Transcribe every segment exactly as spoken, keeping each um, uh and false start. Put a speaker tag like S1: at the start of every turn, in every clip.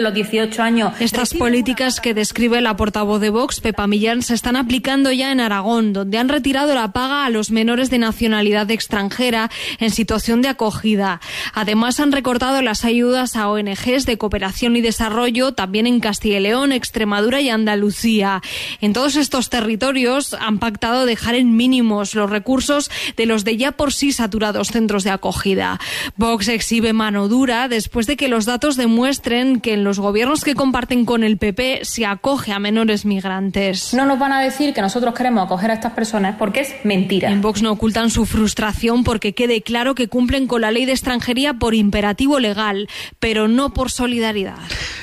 S1: Los dieciocho años.
S2: Estas políticas que describe la portavoz de Vox, Pepa Millán, se están aplicando ya en Aragón, donde han retirado la paga a los menores de nacionalidad extranjera en situación de acogida. Además, han recortado las ayudas a O N Ges de cooperación y desarrollo, también en Castilla y León, Extremadura y Andalucía. En todos estos territorios han pactado dejar en mínimos los recursos de los de ya por sí saturados centros de acogida. Vox exhibe mano dura después de que los datos demuestren que en los Los gobiernos que comparten con el P P se acoge a menores migrantes.
S1: No nos van a decir que nosotros queremos acoger a estas personas porque es mentira.
S2: En Vox no ocultan su frustración porque quede claro que cumplen con la ley de extranjería por imperativo legal, pero no por solidaridad.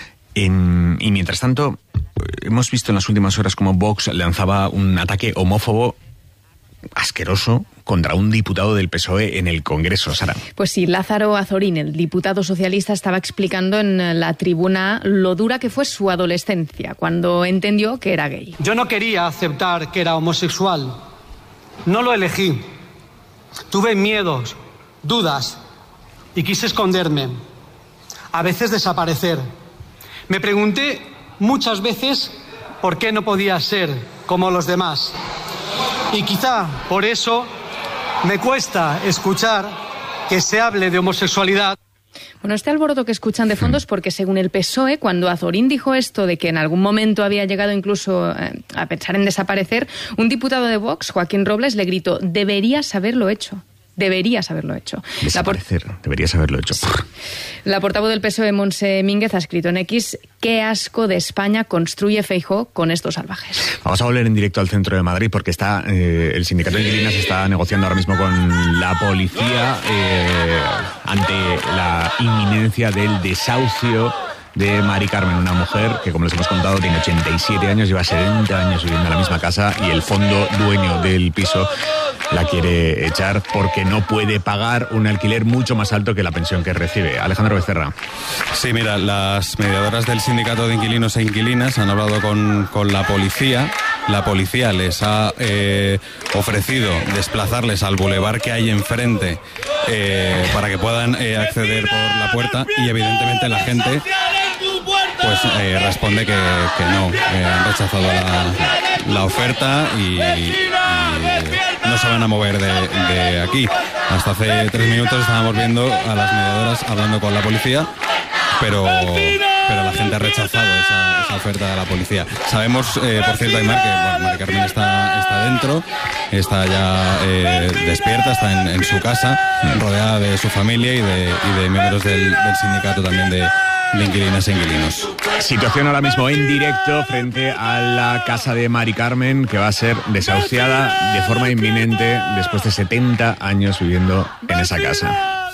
S3: En, y mientras tanto, hemos visto en las últimas horas cómo Vox lanzaba un ataque homófobo asqueroso contra un diputado del P S O E en el Congreso, Sara.
S4: Pues sí, Lázaro Azorín, el diputado socialista, estaba explicando en la tribuna lo dura que fue su adolescencia cuando entendió que era gay.
S5: Yo no quería aceptar que era homosexual. No lo elegí. Tuve miedos, dudas y quise esconderme. A veces desaparecer. Me pregunté muchas veces por qué no podía ser como los demás. Y quizá por eso me cuesta escuchar que se hable de homosexualidad.
S4: Bueno, este alboroto que escuchan de fondo es porque, según el P S O E, cuando Azorín dijo esto de que en algún momento había llegado incluso eh, a pensar en desaparecer, un diputado de Vox, Joaquín Robles, le gritó: deberías haberlo hecho. Deberías haberlo hecho.
S3: Desaparecer, por... deberías haberlo hecho.
S4: La portavoz del P S O E, Montse Mínguez, ha escrito en X: qué asco de España construye Feijóo con estos salvajes.
S3: Vamos a volver en directo al centro de Madrid porque está eh, el sindicato de inquilinas está negociando ahora mismo con la policía eh, ante la inminencia del desahucio de Mari Carmen, una mujer que, como les hemos contado, tiene ochenta y siete años, lleva setenta años viviendo en la misma casa y el fondo dueño del piso la quiere echar porque no puede pagar un alquiler mucho más alto que la pensión que recibe. Alejandro Becerra.
S6: Sí, mira, las mediadoras del sindicato de inquilinos e inquilinas han hablado con, con la policía. La policía les ha eh, ofrecido desplazarles al bulevar que hay enfrente eh, para que puedan eh, acceder por la puerta y evidentemente la gente pues eh, responde que, que no, eh, han rechazado la, la oferta y, y no se van a mover de, de aquí. Hasta hace tres minutos estábamos viendo a las mediadoras hablando con la policía, pero, pero la gente ha rechazado esa, esa oferta de la policía. Sabemos, eh, por cierto, Aymar, que bueno, Mari Carmen está, está dentro, está ya eh, despierta, está en, en su casa, rodeada de su familia y de, y de miembros del, del sindicato también de de inquilinas e inquilinos.
S3: Situación ahora mismo en directo frente a la casa de Mari Carmen, que va a ser desahuciada de forma inminente después de setenta años viviendo en esa casa.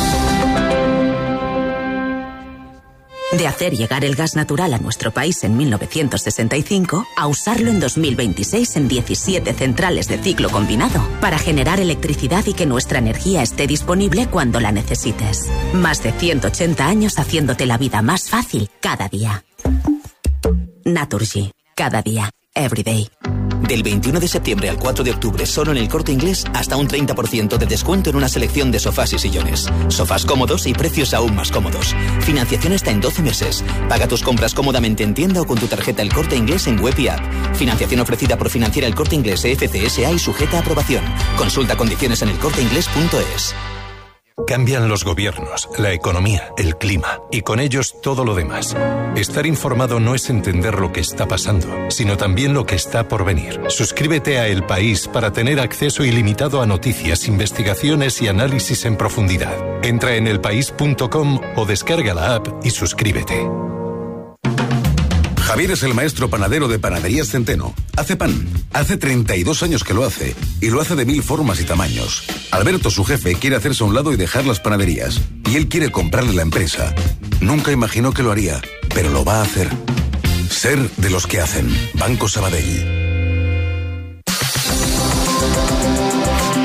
S7: De hacer llegar el gas natural a nuestro país en mil novecientos sesenta y cinco a usarlo en dos mil veintiséis en diecisiete centrales de ciclo combinado para generar electricidad y que nuestra energía esté disponible cuando la necesites. Más de ciento ochenta años haciéndote la vida más fácil cada día. Naturgy. Cada día. Every day.
S8: Del veintiuno de septiembre al cuatro de octubre, solo en El Corte Inglés, hasta un treinta por ciento de descuento en una selección de sofás y sillones. Sofás cómodos y precios aún más cómodos. Financiación hasta en doce meses. Paga tus compras cómodamente en tienda o con tu tarjeta El Corte Inglés en web y app. Financiación ofrecida por Financiera El Corte Inglés F C S A y sujeta a aprobación. Consulta condiciones en elcorteinglés punto es.
S9: Cambian los gobiernos, la economía, el clima y con ellos todo lo demás. Estar informado no es entender lo que está pasando, sino también lo que está por venir. Suscríbete a El País para tener acceso ilimitado a noticias, investigaciones y análisis en profundidad. Entra en elpaís punto com o descarga la app y suscríbete.
S10: Javier es el maestro panadero de Panaderías Centeno. Hace pan. Hace treinta y dos años que lo hace. Y lo hace de mil formas y tamaños. Alberto, su jefe, quiere hacerse a un lado y dejar las panaderías. Y él quiere comprarle la empresa. Nunca imaginó que lo haría, pero lo va a hacer. Ser de los que hacen. Banco Sabadell.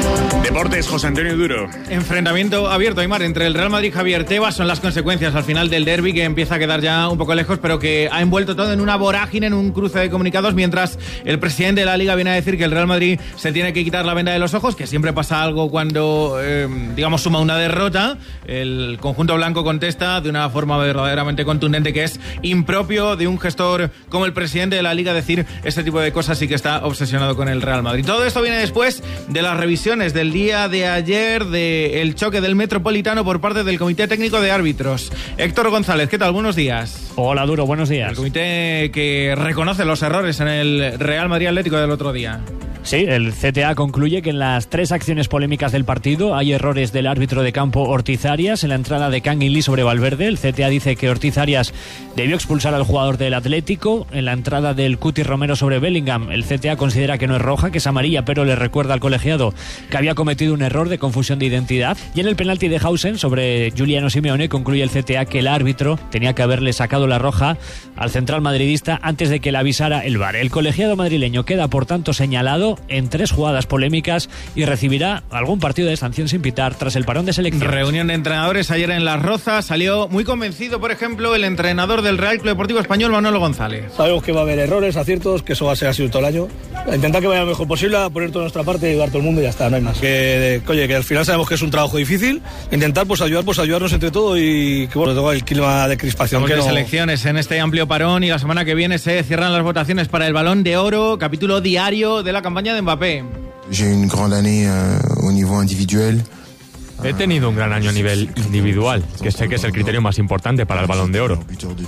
S3: Deportes, José Antonio Duro.
S11: Enfrentamiento abierto, Aymar, entre el Real Madrid y Javier Tebas. Son las consecuencias al final del derbi, que empieza a quedar ya un poco lejos, pero que ha envuelto todo en una vorágine, en un cruce de comunicados, mientras el presidente de la Liga viene a decir que el Real Madrid se tiene que quitar la venda de los ojos, que siempre pasa algo cuando, eh, digamos, suma una derrota. El conjunto blanco contesta de una forma verdaderamente contundente que es impropio de un gestor como el presidente de la Liga decir este tipo de cosas y que está obsesionado con el Real Madrid. Todo esto viene después de las revisiones del día de ayer del choque del Metropolitano por parte del Comité Técnico de Árbitros. Héctor González, ¿qué tal? Buenos días.
S12: Hola, Duro, buenos días.
S11: El comité que reconoce los errores en el Real Madrid Atlético del otro día.
S12: Sí, el C T A concluye que en las tres acciones polémicas del partido hay errores del árbitro de campo Ortiz Arias en la entrada de Kangin Lee sobre Valverde. El C T A dice que Ortiz Arias debió expulsar al jugador del Atlético. En la entrada del Cuti Romero sobre Bellingham, el C T A considera que no es roja, que es amarilla, pero le recuerda al colegiado que había cometido un error de confusión de identidad. Y en el penalti de Hausen sobre Giuliano Simeone concluye el C T A que el árbitro tenía que haberle sacado la roja al central madridista antes de que le avisara el V A R. El colegiado madrileño queda por tanto señalado en tres jugadas polémicas y recibirá algún partido de sanción sin pitar tras el parón de selección.
S11: Reunión de entrenadores ayer en Las Rozas. Salió muy convencido, por ejemplo, el entrenador del Real Club Deportivo Español, Manolo González.
S13: Sabemos que va a haber errores, aciertos, que eso va a ser así todo el año. A intentar que vaya lo mejor posible, a poner toda nuestra parte y ayudar a todo el mundo y ya está, no hay más. Que, oye, que al final sabemos que es un trabajo difícil. Intentar pues ayudar, pues ayudarnos entre todos y que bueno, todo el clima de crispación.
S11: Que
S13: no...
S11: selecciones en este amplio parón y la semana que viene se cierran las votaciones para el Balón de Oro, capítulo diario de la campaña de Mbappé.
S14: J'ai une grande année euh, au niveau individuel.
S15: He tenido un gran año a nivel individual, que sé que es el criterio más importante para el Balón de Oro.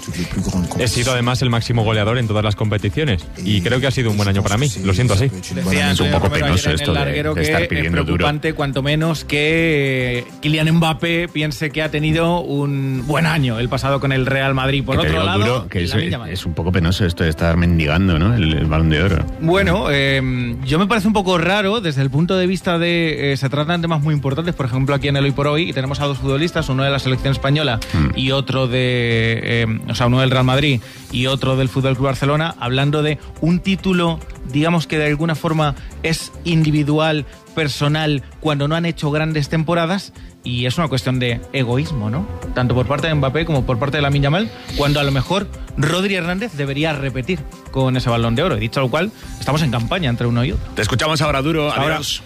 S15: He sido además el máximo goleador en todas las competiciones y creo que ha sido un buen año para mí, lo siento así.
S11: Decía, es un poco penoso esto de, de estar pidiendo es preocupante, duro. Cuanto menos que Kylian Mbappé piense que ha tenido un buen año el pasado con el Real Madrid. Por que otro lado,
S3: duro, que es, es un poco penoso esto de estar mendigando, ¿no? el, el Balón de Oro.
S11: Bueno, eh, yo me parece un poco raro desde el punto de vista de eh, se tratan temas muy importantes, por ejemplo, aquí en el Hoy por Hoy, y tenemos a dos futbolistas, uno de la selección española mm. y otro de, eh, o sea, uno del Real Madrid y otro del Fútbol Club Barcelona, hablando de un título, digamos que de alguna forma es individual, personal, cuando no han hecho grandes temporadas, y es una cuestión de egoísmo, ¿no? Tanto por parte de Mbappé como por parte de Lamine Yamal, cuando a lo mejor Rodri Hernández debería repetir con ese Balón de Oro. Y dicho lo cual, estamos en campaña entre uno y otro.
S3: Te escuchamos ahora, Duro.
S11: Ahora.
S3: Adiós.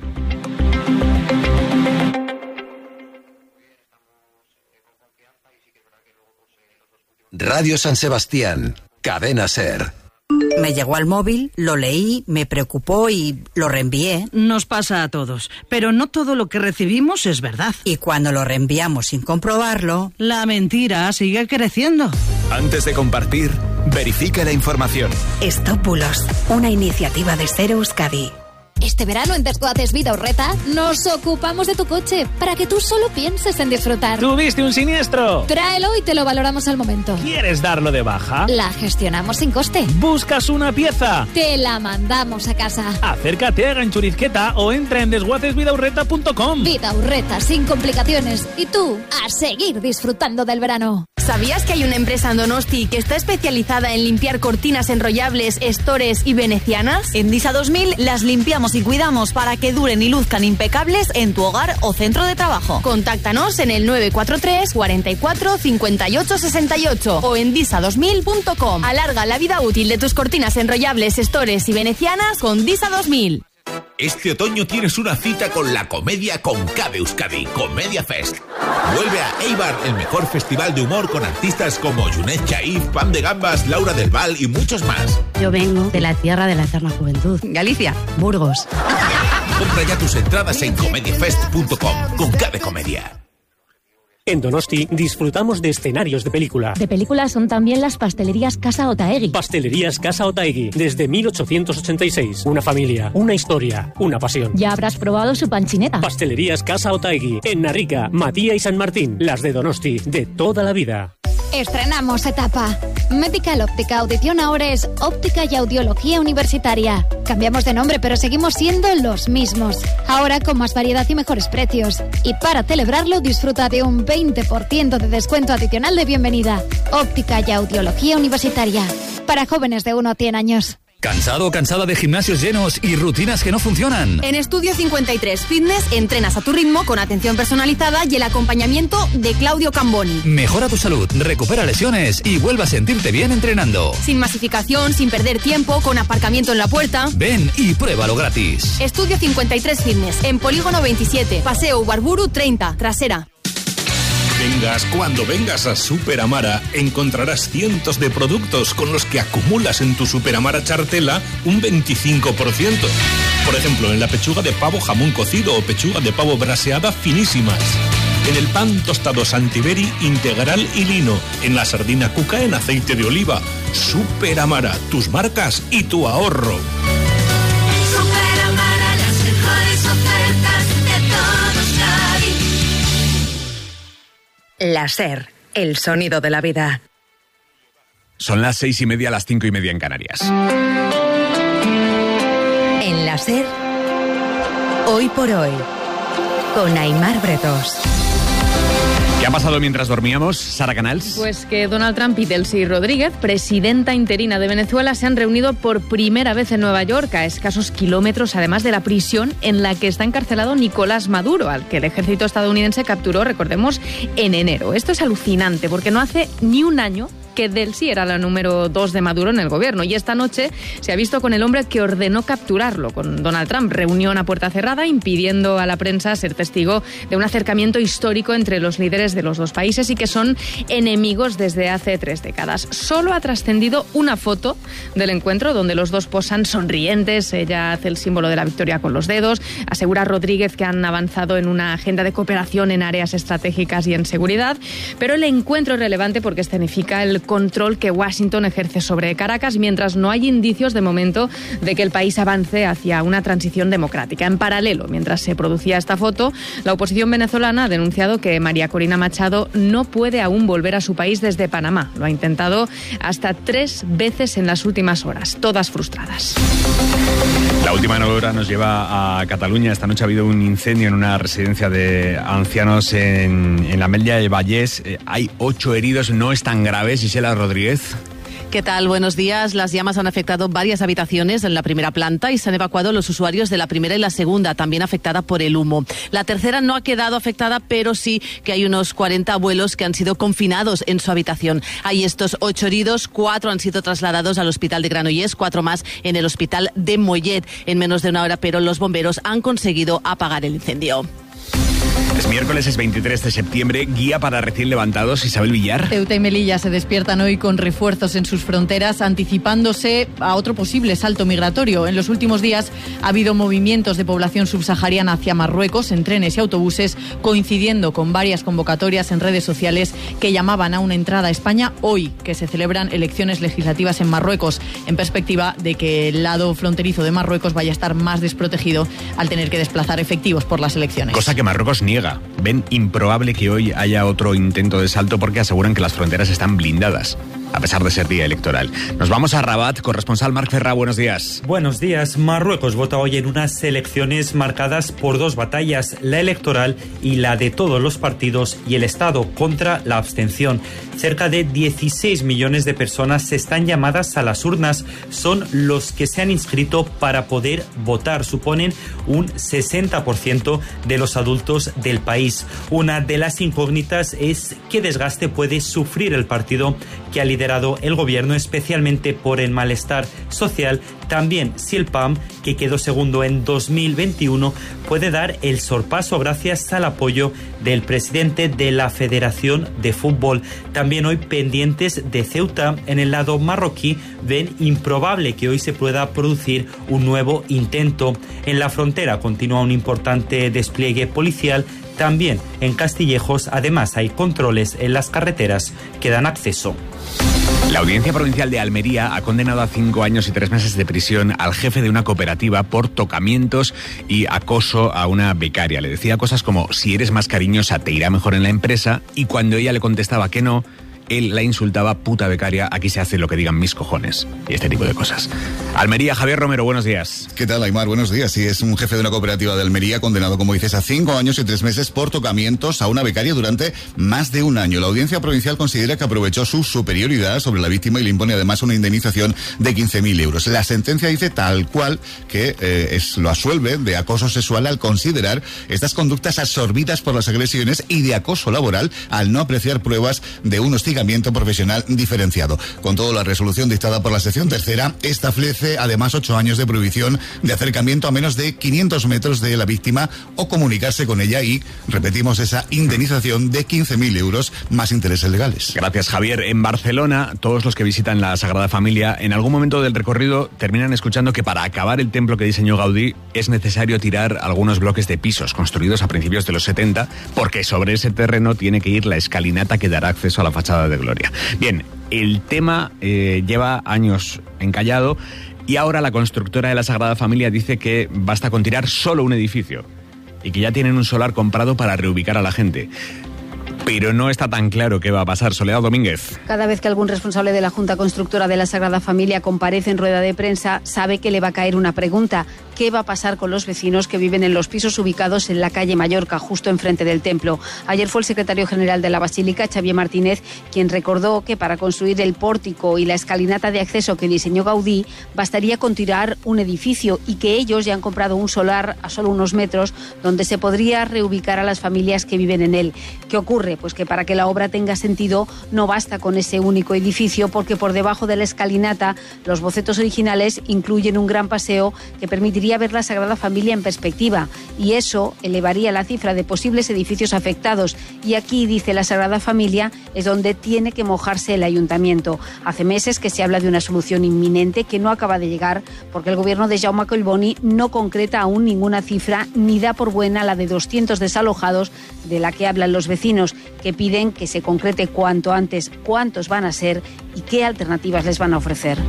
S16: Radio San Sebastián, Cadena SER.
S17: Me llegó al móvil, lo leí, me preocupó y lo reenvié.
S18: Nos pasa a todos, pero no todo lo que recibimos es verdad.
S17: Y cuando lo reenviamos sin comprobarlo,
S18: la mentira sigue creciendo.
S16: Antes de compartir, verifica la información.
S19: Stop Bulos, una iniciativa de SER Euskadi.
S20: Este verano en Desguaces Vida Urreta nos ocupamos de tu coche para que tú solo pienses en disfrutar.
S12: ¿Tuviste un siniestro?
S20: Tráelo y te lo valoramos al momento.
S12: ¿Quieres darlo de baja?
S20: La gestionamos sin coste.
S12: ¿Buscas una pieza?
S20: Te la mandamos a casa.
S12: Acércate a Ganchurizqueta o entra en desguaces vida urreta punto com.
S20: Vida Urreta, sin complicaciones. Y tú, a seguir disfrutando del verano.
S21: ¿Sabías que hay una empresa en Donosti que está especializada en limpiar cortinas enrollables, estores y venecianas?
S22: En Disa dos mil las limpiamos y cuidamos para que duren y luzcan impecables en tu hogar o centro de trabajo.
S21: Contáctanos en el nueve cuatro tres, cuarenta y cuatro, cincuenta y ocho, sesenta y ocho o en disa dos mil punto com. Alarga la vida útil de tus cortinas enrollables, estores y venecianas con Disa dos mil.
S23: Este otoño tienes una cita con la comedia con K de Euskadi, Comedia Fest. Vuelve a Eibar, el mejor festival de humor con artistas como Junet Chaif, Pam de Gambas, Laura del Val y muchos más.
S24: Yo vengo de la tierra de la eterna juventud. Galicia, Burgos.
S23: Compra ya tus entradas en comediafest punto com con K de Comedia.
S25: En Donosti disfrutamos de escenarios de película.
S26: De película son también las pastelerías Casa Otaegui.
S25: Pastelerías Casa Otaegui, desde mil ochocientos ochenta y seis. Una familia, una historia, una pasión.
S26: Ya habrás probado su panchineta.
S25: Pastelerías Casa Otaegui, en Narrica, Matía y San Martín. Las de Donosti, de toda la vida.
S20: Estrenamos etapa. Medical Óptica Audición ahora es Óptica y Audiología Universitaria. Cambiamos de nombre, pero seguimos siendo los mismos. Ahora con más variedad y mejores precios. Y para celebrarlo, disfruta de un veinte por ciento de descuento adicional de bienvenida. Óptica y Audiología Universitaria. Para jóvenes de uno a cien años.
S1: ¿Cansado o cansada de gimnasios llenos y rutinas que no funcionan?
S21: En Estudio cincuenta y tres Fitness entrenas a tu ritmo con atención personalizada y el acompañamiento de Claudio Camboni.
S1: Mejora tu salud, recupera lesiones y vuelve a sentirte bien entrenando.
S21: Sin masificación, sin perder tiempo, con aparcamiento en la puerta.
S1: Ven y pruébalo gratis.
S21: Estudio cincuenta y tres Fitness, en Polígono veintisiete, Paseo Ubarburu treinta, Trasera.
S2: Vengas cuando vengas a Super Amara, encontrarás cientos de productos con los que acumulas en tu Super Amara chartela un veinticinco por ciento. Por ejemplo, en la pechuga de pavo jamón cocido o pechuga de pavo braseada finísimas. En el pan tostado Santiberi integral y lino. En la sardina cuca en aceite de oliva. Super Amara, tus marcas y tu ahorro.
S4: Super Amara, las mejores ofertas de todos Cádiz.
S19: La SER, el sonido de la vida.
S3: Son las seis y media, las cinco y media en Canarias.
S19: En la SER, hoy por hoy, con Aimar Bretos.
S3: ¿Qué ha pasado mientras dormíamos, Sara Canals?
S5: Pues que Donald Trump y Delcy Rodríguez, presidenta interina de Venezuela, se han reunido por primera vez en Nueva York, a escasos kilómetros además de la prisión en la que está encarcelado Nicolás Maduro, al que el ejército estadounidense capturó, recordemos, en enero. Esto es alucinante porque no hace ni un año que Delcy era la número dos de Maduro en el gobierno, y esta noche se ha visto con el hombre que ordenó capturarlo, con Donald Trump. Reunión a puerta cerrada, impidiendo a la prensa ser testigo de un acercamiento histórico entre los líderes de los dos países y que son enemigos desde hace tres décadas. Solo ha trascendido una foto del encuentro donde los dos posan sonrientes. Ella hace el símbolo de la victoria con los dedos. Asegura Rodríguez que han avanzado en una agenda de cooperación en áreas estratégicas y en seguridad, pero el encuentro es relevante porque escenifica el control que Washington ejerce sobre Caracas, mientras no hay indicios de momento de que el país avance hacia una transición democrática. En paralelo, mientras se producía esta foto, la oposición venezolana ha denunciado que María Corina Machado no puede aún volver a su país desde Panamá. Lo ha intentado hasta tres veces en las últimas horas, todas frustradas.
S3: La última hora nos lleva a Cataluña. Esta noche ha habido un incendio en una residencia de ancianos en, en la Ametlla de Vallès. Eh, hay ocho heridos, no es tan graves. Gisela Rodríguez.
S6: ¿Qué tal? Buenos días. Las llamas han afectado varias habitaciones en la primera planta y se han evacuado los usuarios de la primera y la segunda, también afectada por el humo. La tercera no ha quedado afectada, pero sí que hay unos cuarenta abuelos que han sido confinados en su habitación. Hay estos ocho heridos, cuatro han sido trasladados al hospital de Granollers, cuatro más en el hospital de Mollet en menos de una hora, pero los bomberos han conseguido apagar el incendio.
S3: Es miércoles, es veintitrés de septiembre, guía para recién levantados, Isabel Villar.
S7: Ceuta y Melilla se despiertan hoy con refuerzos en sus fronteras, anticipándose a otro posible salto migratorio. En los últimos días ha habido movimientos de población subsahariana hacia Marruecos en trenes y autobuses, coincidiendo con varias convocatorias en redes sociales que llamaban a una entrada a España hoy, que se celebran elecciones legislativas en Marruecos, en perspectiva de que el lado fronterizo de Marruecos vaya a estar más desprotegido al tener que desplazar efectivos por las elecciones.
S3: Cosa que Marruecos niega. Ven improbable que hoy haya otro intento de salto porque aseguran que las fronteras están blindadas, a pesar de ser día electoral. Nos vamos a Rabat. Corresponsal Marc Ferrà, buenos días.
S27: Buenos días. Marruecos vota hoy en unas elecciones marcadas por dos batallas, la electoral y la de todos los partidos y el Estado contra la abstención. Cerca de dieciséis millones de personas están llamadas a las urnas. Son los que se han inscrito para poder votar. Suponen un sesenta por ciento de los adultos del país. Una de las incógnitas es qué desgaste puede sufrir el partido que ha liderado el gobierno, especialmente por el malestar social. También si el P A M, que quedó segundo en dos mil veintiuno, puede dar el sorpaso gracias al apoyo del presidente de la Federación de Fútbol. También hoy pendientes de Ceuta. En el lado marroquí ven improbable que hoy se pueda producir un nuevo intento. En la frontera continúa un importante despliegue policial. También en Castillejos, además, hay controles en las carreteras que dan acceso.
S3: La Audiencia Provincial de Almería ha condenado a cinco años y tres meses de prisión al jefe de una cooperativa por tocamientos y acoso a una becaria. Le decía cosas como: si eres más cariñosa te irá mejor en la empresa, y cuando ella le contestaba que no, él la insultaba puta becaria, aquí se hace lo que digan mis cojones, y este tipo de cosas. Almería, Javier Romero, buenos días.
S8: ¿Qué tal, Aymar? Buenos días. Sí, es un jefe de una cooperativa de Almería condenado, como dices, a cinco años y tres meses por tocamientos a una becaria durante más de un año. La audiencia provincial considera que aprovechó su superioridad sobre la víctima y le impone además una indemnización de quince mil euros. La sentencia dice tal cual que eh, es, lo absuelve de acoso sexual al considerar estas conductas absorbidas por las agresiones y de acoso laboral al no apreciar pruebas de un hostigamiento profesional diferenciado. Con todo, la resolución dictada por la sección tercera establece además ocho años de prohibición de acercamiento a menos de quinientos metros de la víctima o comunicarse con ella y, repetimos, esa indemnización de quince mil euros más intereses legales.
S3: Gracias, Javier. En Barcelona, todos los que visitan la Sagrada Familia en algún momento del recorrido terminan escuchando que para acabar el templo que diseñó Gaudí es necesario tirar algunos bloques de pisos construidos a principios de los setenta, porque sobre ese terreno tiene que ir la escalinata que dará acceso a la fachada de Gloria. Bien, el tema eh, lleva años encallado y ahora la constructora de la Sagrada Familia dice que basta con tirar solo un edificio y que ya tienen un solar comprado para reubicar a la gente. Pero no está tan claro qué va a pasar. Soledad Domínguez.
S9: Cada vez que algún responsable de la Junta Constructora de la Sagrada Familia comparece en rueda de prensa, sabe que le va a caer una pregunta. ¿Qué va a pasar con los vecinos que viven en los pisos ubicados en la calle Mallorca, justo enfrente del templo? Ayer fue el secretario general de la Basílica, Xavier Martínez, quien recordó que para construir el pórtico y la escalinata de acceso que diseñó Gaudí, bastaría con tirar un edificio y que ellos ya han comprado un solar a solo unos metros donde se podría reubicar a las familias que viven en él. ¿Qué ocurre? Pues que para que la obra tenga sentido no basta con ese único edificio, porque por debajo de la escalinata los bocetos originales incluyen un gran paseo que permitiría ver la Sagrada Familia en perspectiva, y eso elevaría la cifra de posibles edificios afectados. Y aquí, dice la Sagrada Familia, es donde tiene que mojarse el ayuntamiento. Hace meses que se habla de una solución inminente que no acaba de llegar, porque el gobierno de Jaume Collboni no concreta aún ninguna cifra ni da por buena la de doscientos desalojados de la que hablan los vecinos, que piden que se concrete cuanto antes cuántos van a ser y qué alternativas les van a ofrecer.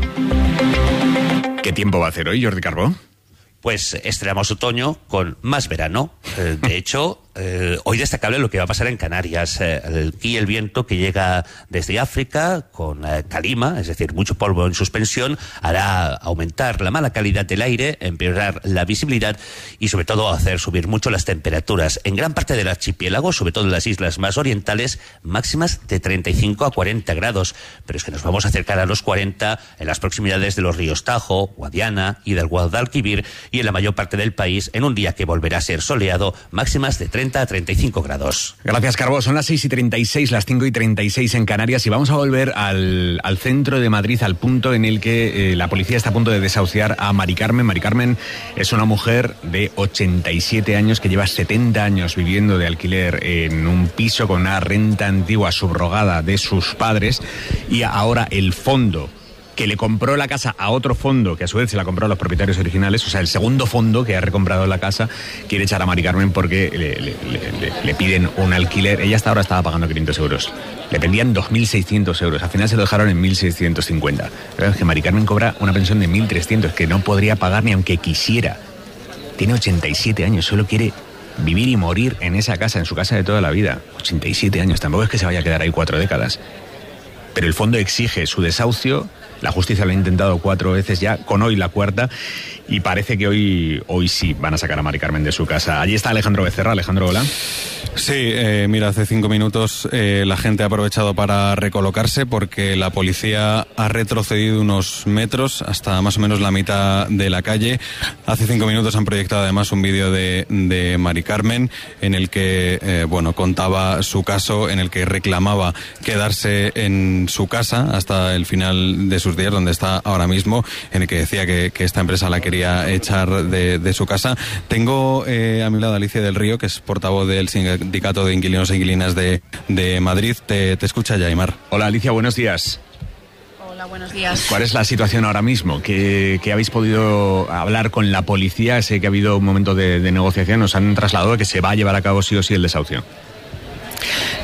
S3: ¿Qué tiempo va a hacer hoy, Jordi Carbó?
S10: Pues estrenamos otoño con más verano. Eh, de hecho, eh, hoy destacable lo que va a pasar en Canarias. Eh, el, y el viento que llega desde África con eh, calima, es decir, mucho polvo en suspensión, hará aumentar la mala calidad del aire, empeorar la visibilidad y sobre todo hacer subir mucho las temperaturas. En gran parte del archipiélago, sobre todo en las islas más orientales, máximas de treinta y cinco a cuarenta grados. Pero es que nos vamos a acercar a los cuarenta en las proximidades de los ríos Tajo, Guadiana y del Guadalquivir, y en la mayor parte del país en un día que volverá a ser soleado, máximas de treinta a treinta y cinco grados.
S3: Gracias, Carbó. Son las seis y treinta y seis, las cinco y treinta y seis en Canarias, y vamos a volver al, al centro de Madrid, al punto en el que eh, la policía está a punto de desahuciar a Mari Carmen. Mari Carmen es una mujer de ochenta y siete años que lleva setenta años viviendo de alquiler en un piso con una renta antigua subrogada de sus padres, y ahora el fondo que le compró la casa a otro fondo, que a su vez se la compró a los propietarios originales, o sea, el segundo fondo que ha recomprado la casa, quiere echar a Mari Carmen porque le, le, le, le piden un alquiler. Ella hasta ahora estaba pagando quinientos euros. Le pedían dos mil seiscientos euros. Al final se lo dejaron en mil seiscientos cincuenta. Pero es que Mari Carmen cobra una pensión de mil trescientos, que no podría pagar ni aunque quisiera. Tiene ochenta y siete años, solo quiere vivir y morir en esa casa, en su casa de toda la vida. ochenta y siete años, tampoco es que se vaya a quedar ahí cuatro décadas. Pero el fondo exige su desahucio. La justicia lo ha intentado cuatro veces ya, con hoy la cuarta, y parece que hoy, hoy sí van a sacar a Mari Carmen de su casa. Allí está Alejandro Becerra. Alejandro, hola.
S11: Sí, eh, mira, hace cinco minutos eh, la gente ha aprovechado para recolocarse porque la policía ha retrocedido unos metros hasta más o menos la mitad de la calle. Hace cinco minutos han proyectado además un vídeo de, de Mari Carmen en el que, eh, bueno, contaba su caso, en el que reclamaba quedarse en su casa hasta el final de sus días, donde está ahora mismo, en el que decía que, que esta empresa la quería echar de, de su casa. Tengo eh, a mi lado a Alicia del Río, que es portavoz del Sindicato de Inquilinos e Inquilinas de, de Madrid. Te, te escucha ya, Aymar.
S3: Hola, Alicia, buenos días.
S9: Hola, buenos días.
S3: ¿Cuál es la situación ahora mismo? ¿Que, que habéis podido hablar con la policía? Sé que ha habido un momento de, de negociación. Nos han trasladado que se va a llevar a cabo sí o sí el desahucio.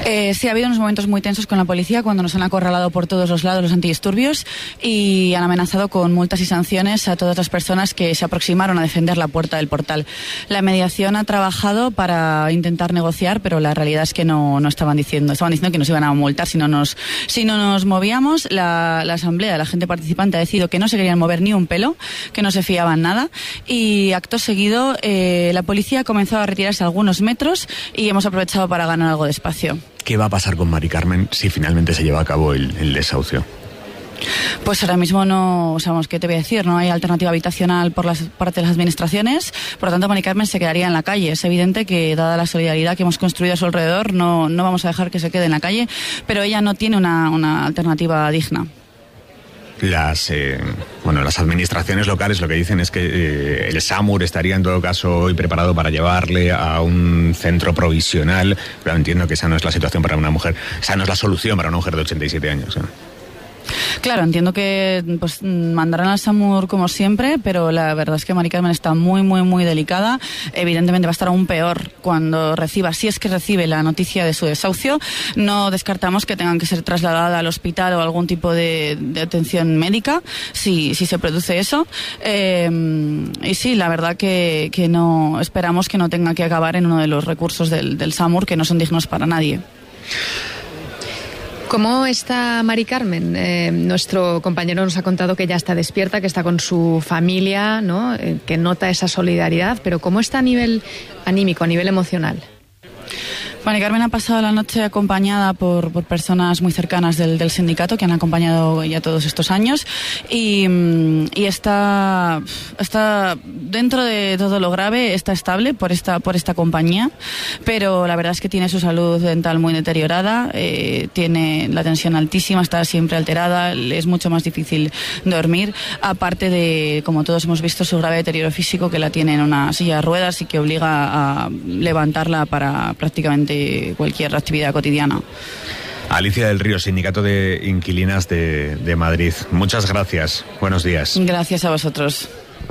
S12: Eh, sí, ha habido unos momentos muy tensos con la policía cuando nos han acorralado por todos los lados los antidisturbios y han amenazado con multas y sanciones a todas las personas que se aproximaron a defender la puerta del portal. La mediación ha trabajado para intentar negociar, pero la realidad es que no, no estaban diciendo, estaban diciendo que nos iban a multar si no nos, si no nos movíamos. La, la asamblea, la gente participante ha decidido que no se querían mover ni un pelo, que no se fiaban nada y acto seguido eh, la policía ha comenzado a retirarse algunos metros y hemos aprovechado para ganar algo de espacio.
S3: ¿Qué va a pasar con Mari Carmen si finalmente se lleva a cabo el, el desahucio?
S12: Pues ahora mismo no sabemos qué te voy a decir, no hay alternativa habitacional por las parte de las administraciones, por lo tanto Mari Carmen se quedaría en la calle. Es evidente que dada la solidaridad que hemos construido a su alrededor no, no vamos a dejar que se quede en la calle, pero ella no tiene una, una alternativa digna.
S3: Las eh, bueno las administraciones locales lo que dicen es que eh, el SAMUR estaría en todo caso hoy preparado para llevarle a un centro provisional, pero entiendo que esa no es la situación para una mujer, esa no es la solución para una mujer de ochenta y siete años, ¿eh?
S12: Claro, entiendo que pues mandarán al SAMUR como siempre, pero la verdad es que Mari Carmen está muy, muy, muy delicada. Evidentemente va a estar aún peor cuando reciba, si es que recibe la noticia de su desahucio. No descartamos que tengan que ser trasladada al hospital o algún tipo de, de atención médica, si, si se produce eso. Eh, y sí, la verdad que, que no esperamos que no tenga que acabar en uno de los recursos del, del SAMUR, que no son dignos para nadie.
S5: ¿Cómo está Mari Carmen? Eh, nuestro compañero nos ha contado que ya está despierta, que está con su familia, ¿no? Eh, que nota esa solidaridad, pero ¿cómo está a nivel anímico, a nivel emocional?
S12: Mari Carmen ha pasado la noche acompañada por, por personas muy cercanas del, del sindicato que han acompañado ya todos estos años y, y está, está dentro de todo lo grave, está estable por esta, por esta compañía, pero la verdad es que tiene su salud dental muy deteriorada, eh, tiene la tensión altísima, está siempre alterada, es mucho más difícil dormir, aparte de, como todos hemos visto, su grave deterioro físico que la tiene en una silla de ruedas y que obliga a levantarla para prácticamente cualquier actividad cotidiana.
S3: Alicia del Río, Sindicato de Inquilinas de, de Madrid. Muchas gracias. Buenos días.
S12: Gracias a vosotros.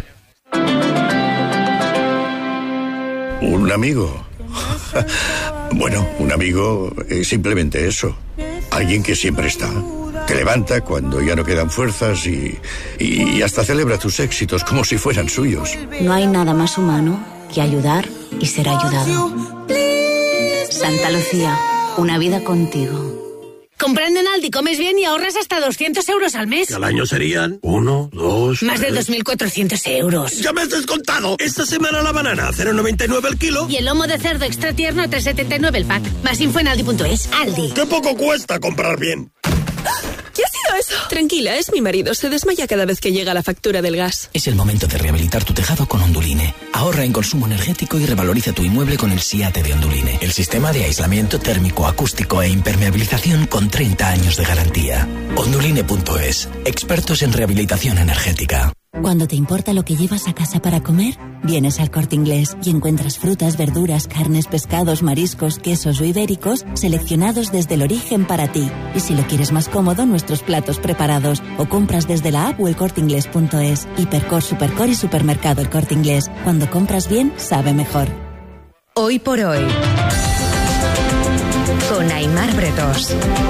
S13: ¿Un amigo? Bueno, un amigo es simplemente eso. Alguien que siempre está. Te levanta cuando ya no quedan fuerzas y, y hasta celebra tus éxitos como si fueran suyos.
S14: No hay nada más humano que ayudar y ser ayudado. Santa Lucía, una vida contigo.
S15: Comprando en Aldi comes bien y ahorras hasta doscientos euros al mes.
S16: Y al año serían uno, dos...
S15: Más de dos mil cuatrocientos euros.
S16: ¡Ya me has descontado! Esta semana la banana, cero coma noventa y nueve el kilo.
S15: Y el lomo de cerdo extra tierno, tres coma setenta y nueve el pack. Más info en aldi punto es. Aldi.
S16: ¡Qué poco cuesta comprar bien!
S17: ¿Qué ha sido eso? Tranquila, es mi marido. Se desmaya cada vez que llega la factura del gas.
S18: Es el momento de rehabilitar tu tejado con Onduline. Ahorra en consumo energético y revaloriza tu inmueble con el SIATE de Onduline. El sistema de aislamiento térmico, acústico e impermeabilización con treinta años de garantía. Onduline punto es. Expertos en rehabilitación energética.
S14: Cuando te importa lo que llevas a casa para comer, vienes al Corte Inglés y encuentras frutas, verduras, carnes, pescados, mariscos, quesos o ibéricos seleccionados desde el origen para ti. Y si lo quieres más cómodo, nuestros platos preparados o compras desde la app o el corte inglés punto es. Hipercor, Supercor y Supermercado El Corte Inglés. Cuando compras bien, sabe mejor.
S19: Hoy por hoy, con Aimar Bretos.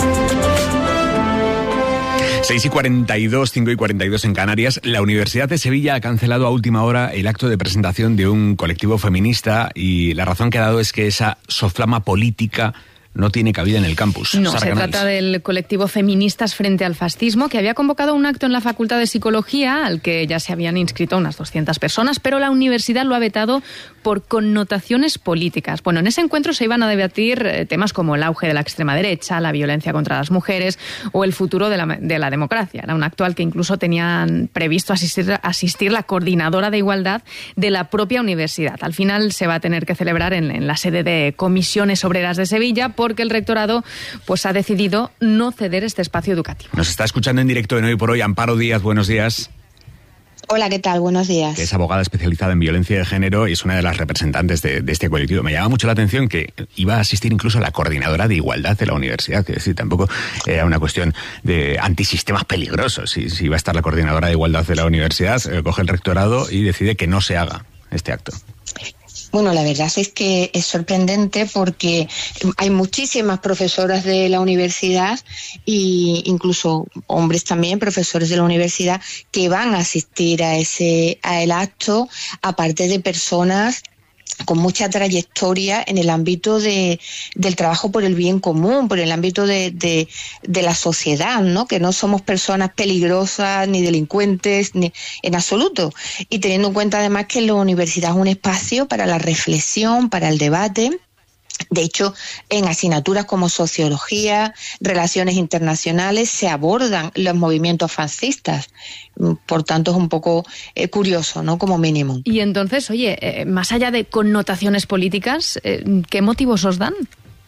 S3: seis y cuarenta y dos, cinco y cuarenta y dos en Canarias. La Universidad de Sevilla ha cancelado a última hora el acto de presentación de un colectivo feminista y la razón que ha dado es que esa soflama política no tiene cabida en el campus.
S5: No,
S3: Sara
S5: se
S3: Canals.
S5: trata del colectivo Feministas Frente al Fascismo, que había convocado un acto en la Facultad de Psicología, al que ya se habían inscrito unas doscientas personas, pero la universidad lo ha vetado por connotaciones políticas. Bueno, en ese encuentro se iban a debatir eh, temas como el auge de la extrema derecha, la violencia contra las mujeres o el futuro de la, de la democracia. Era un acto al que incluso tenían previsto asistir, asistir la coordinadora de igualdad de la propia universidad. Al final se va a tener que celebrar en, en la sede de Comisiones Obreras de Sevilla, porque el rectorado pues ha decidido no ceder este espacio educativo.
S3: Nos está escuchando en directo en Hoy por Hoy Amparo Díaz. Buenos días.
S28: Hola, ¿qué tal? Buenos días.
S3: Que es abogada especializada en violencia de género y es una de las representantes de, de este colectivo. Me llama mucho la atención que iba a asistir incluso la coordinadora de igualdad de la universidad. Es decir, tampoco era una cuestión de antisistemas peligrosos. Si, si iba a estar la coordinadora de igualdad de la universidad, eh, coge el rectorado y decide que no se haga este acto.
S28: Bueno, la verdad es que es sorprendente porque hay muchísimas profesoras de la universidad e incluso hombres también, profesores de la universidad, que van a asistir a ese a el acto, aparte de personas con mucha trayectoria en el ámbito de, del trabajo por el bien común, por el ámbito de, de, de la sociedad, ¿no? Que no somos personas peligrosas ni delincuentes ni en absoluto. Y teniendo en cuenta además que la universidad es un espacio para la reflexión, para el debate. De hecho, en asignaturas como sociología, relaciones internacionales, se abordan los movimientos fascistas. Por tanto, es un poco eh, curioso, ¿no? Como mínimo.
S5: Y entonces, oye, eh, más allá de connotaciones políticas, eh, ¿qué motivos os dan?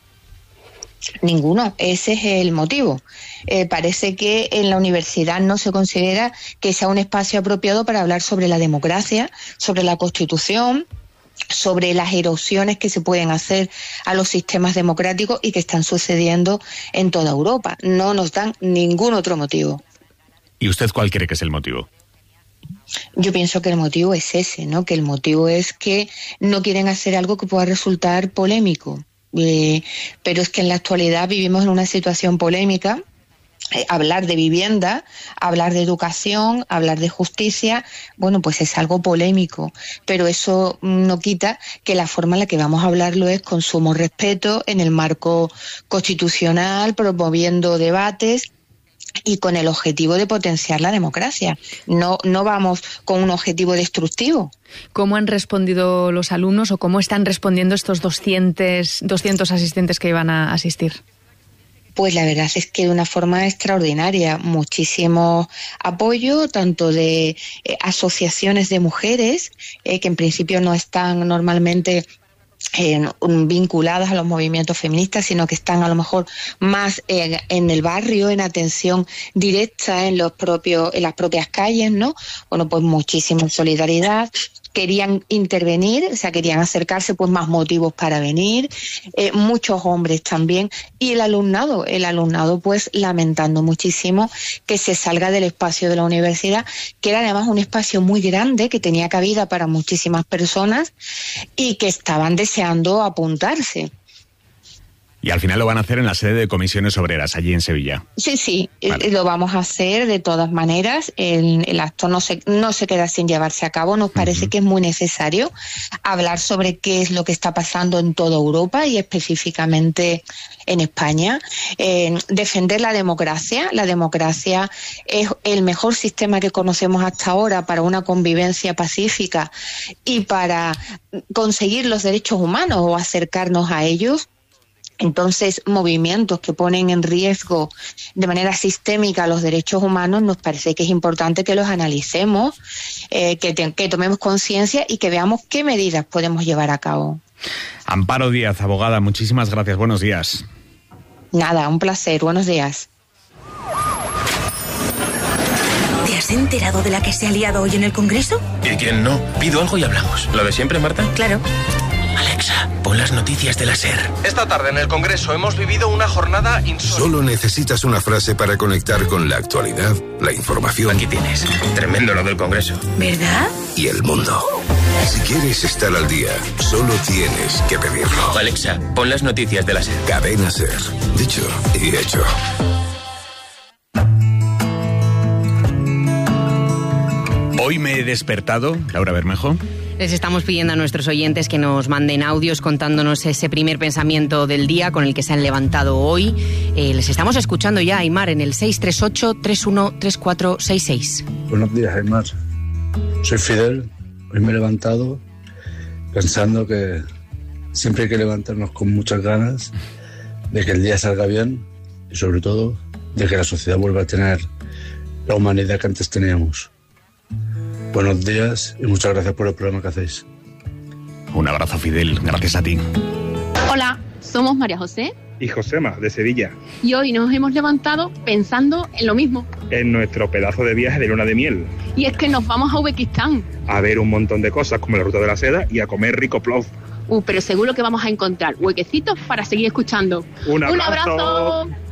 S28: Ninguno, ese es el motivo. Eh, parece que en la universidad no se considera que sea un espacio apropiado para hablar sobre la democracia, sobre la Constitución, sobre las erosiones que se pueden hacer a los sistemas democráticos y que están sucediendo en toda Europa. No nos dan ningún otro motivo.
S3: ¿Y usted cuál cree que es el motivo?
S28: Yo pienso que el motivo es ese, ¿no? Que el motivo es que no quieren hacer algo que pueda resultar polémico. Eh, pero es que en la actualidad vivimos en una situación polémica. Eh, hablar de vivienda, hablar de educación, hablar de justicia, bueno, pues es algo polémico, pero eso no quita que la forma en la que vamos a hablarlo es con sumo respeto, en el marco constitucional, promoviendo debates y con el objetivo de potenciar la democracia. No, no vamos con un objetivo destructivo.
S5: ¿Cómo han respondido los alumnos o cómo están respondiendo estos doscientos, doscientos asistentes que iban a asistir?
S28: Pues la verdad es que de una forma extraordinaria, muchísimo apoyo, tanto de eh, asociaciones de mujeres, eh, que en principio no están normalmente eh, vinculadas a los movimientos feministas, sino que están a lo mejor más eh, en el barrio, en atención directa en los propios, en las propias calles, ¿no? Bueno, pues muchísima solidaridad. Querían intervenir, o sea, querían acercarse, pues más motivos para venir, eh, muchos hombres también, y el alumnado, el alumnado pues lamentando muchísimo que se salga del espacio de la universidad, que era además un espacio muy grande, que tenía cabida para muchísimas personas y que estaban deseando apuntarse.
S3: Y al final lo van a hacer en la sede de Comisiones Obreras, allí en Sevilla.
S28: Sí, sí, vale. Lo vamos a hacer de todas maneras. El, el acto no se, no se queda sin llevarse a cabo. Nos parece uh-huh. que es muy necesario hablar sobre qué es lo que está pasando en toda Europa y específicamente en España. Eh, defender la democracia. La democracia es el mejor sistema que conocemos hasta ahora para una convivencia pacífica y para conseguir los derechos humanos o acercarnos a ellos. Entonces, movimientos que ponen en riesgo de manera sistémica los derechos humanos, nos parece que es importante que los analicemos, eh, que, te, que tomemos conciencia y que veamos qué medidas podemos llevar a cabo.
S3: Amparo Díaz, abogada, muchísimas gracias. Buenos días.
S28: Nada, un placer. Buenos días.
S15: ¿Te has enterado de la que se ha liado hoy en el Congreso?
S18: ¿Y quién no? Pido algo y hablamos. ¿Lo de siempre, Marta?
S15: Claro.
S18: Alexa, pon las noticias de la SER.
S1: Esta tarde en el Congreso hemos vivido una jornada insólita.
S20: Solo necesitas una frase para conectar con la actualidad, la información.
S18: Aquí tienes. Tremendo lo del Congreso.
S15: ¿Verdad?
S20: Y el mundo. Si quieres estar al día, solo tienes que pedirlo.
S18: Alexa, pon las noticias de la SER.
S20: Cadena SER. Dicho y hecho.
S3: Hoy me he despertado, Laura Bermejo.
S21: Les estamos pidiendo a nuestros oyentes que nos manden audios contándonos ese primer pensamiento del día con el que se han levantado hoy. Eh, les estamos escuchando ya, Aymar, en el seis tres ocho, tres uno tres cuatro seis seis.
S22: Buenos días, Aymar. Soy Fidel. Hoy me he levantado pensando que siempre hay que levantarnos con muchas ganas de que el día salga bien y sobre todo de que la sociedad vuelva a tener la humanidad que antes teníamos. Buenos días y muchas gracias por el programa que hacéis.
S3: Un abrazo, Fidel. Gracias a ti.
S23: Hola, somos María José
S24: y Josema, de Sevilla.
S23: Y hoy nos hemos levantado pensando en lo mismo.
S24: En nuestro pedazo de viaje de luna de miel.
S23: Y es que nos vamos a Uzbekistán.
S24: A ver un montón de cosas como la Ruta de la Seda y a comer rico plov.
S23: Uh, pero seguro que vamos a encontrar huequecitos para seguir escuchando.
S24: Un abrazo.
S23: ¡Un abrazo!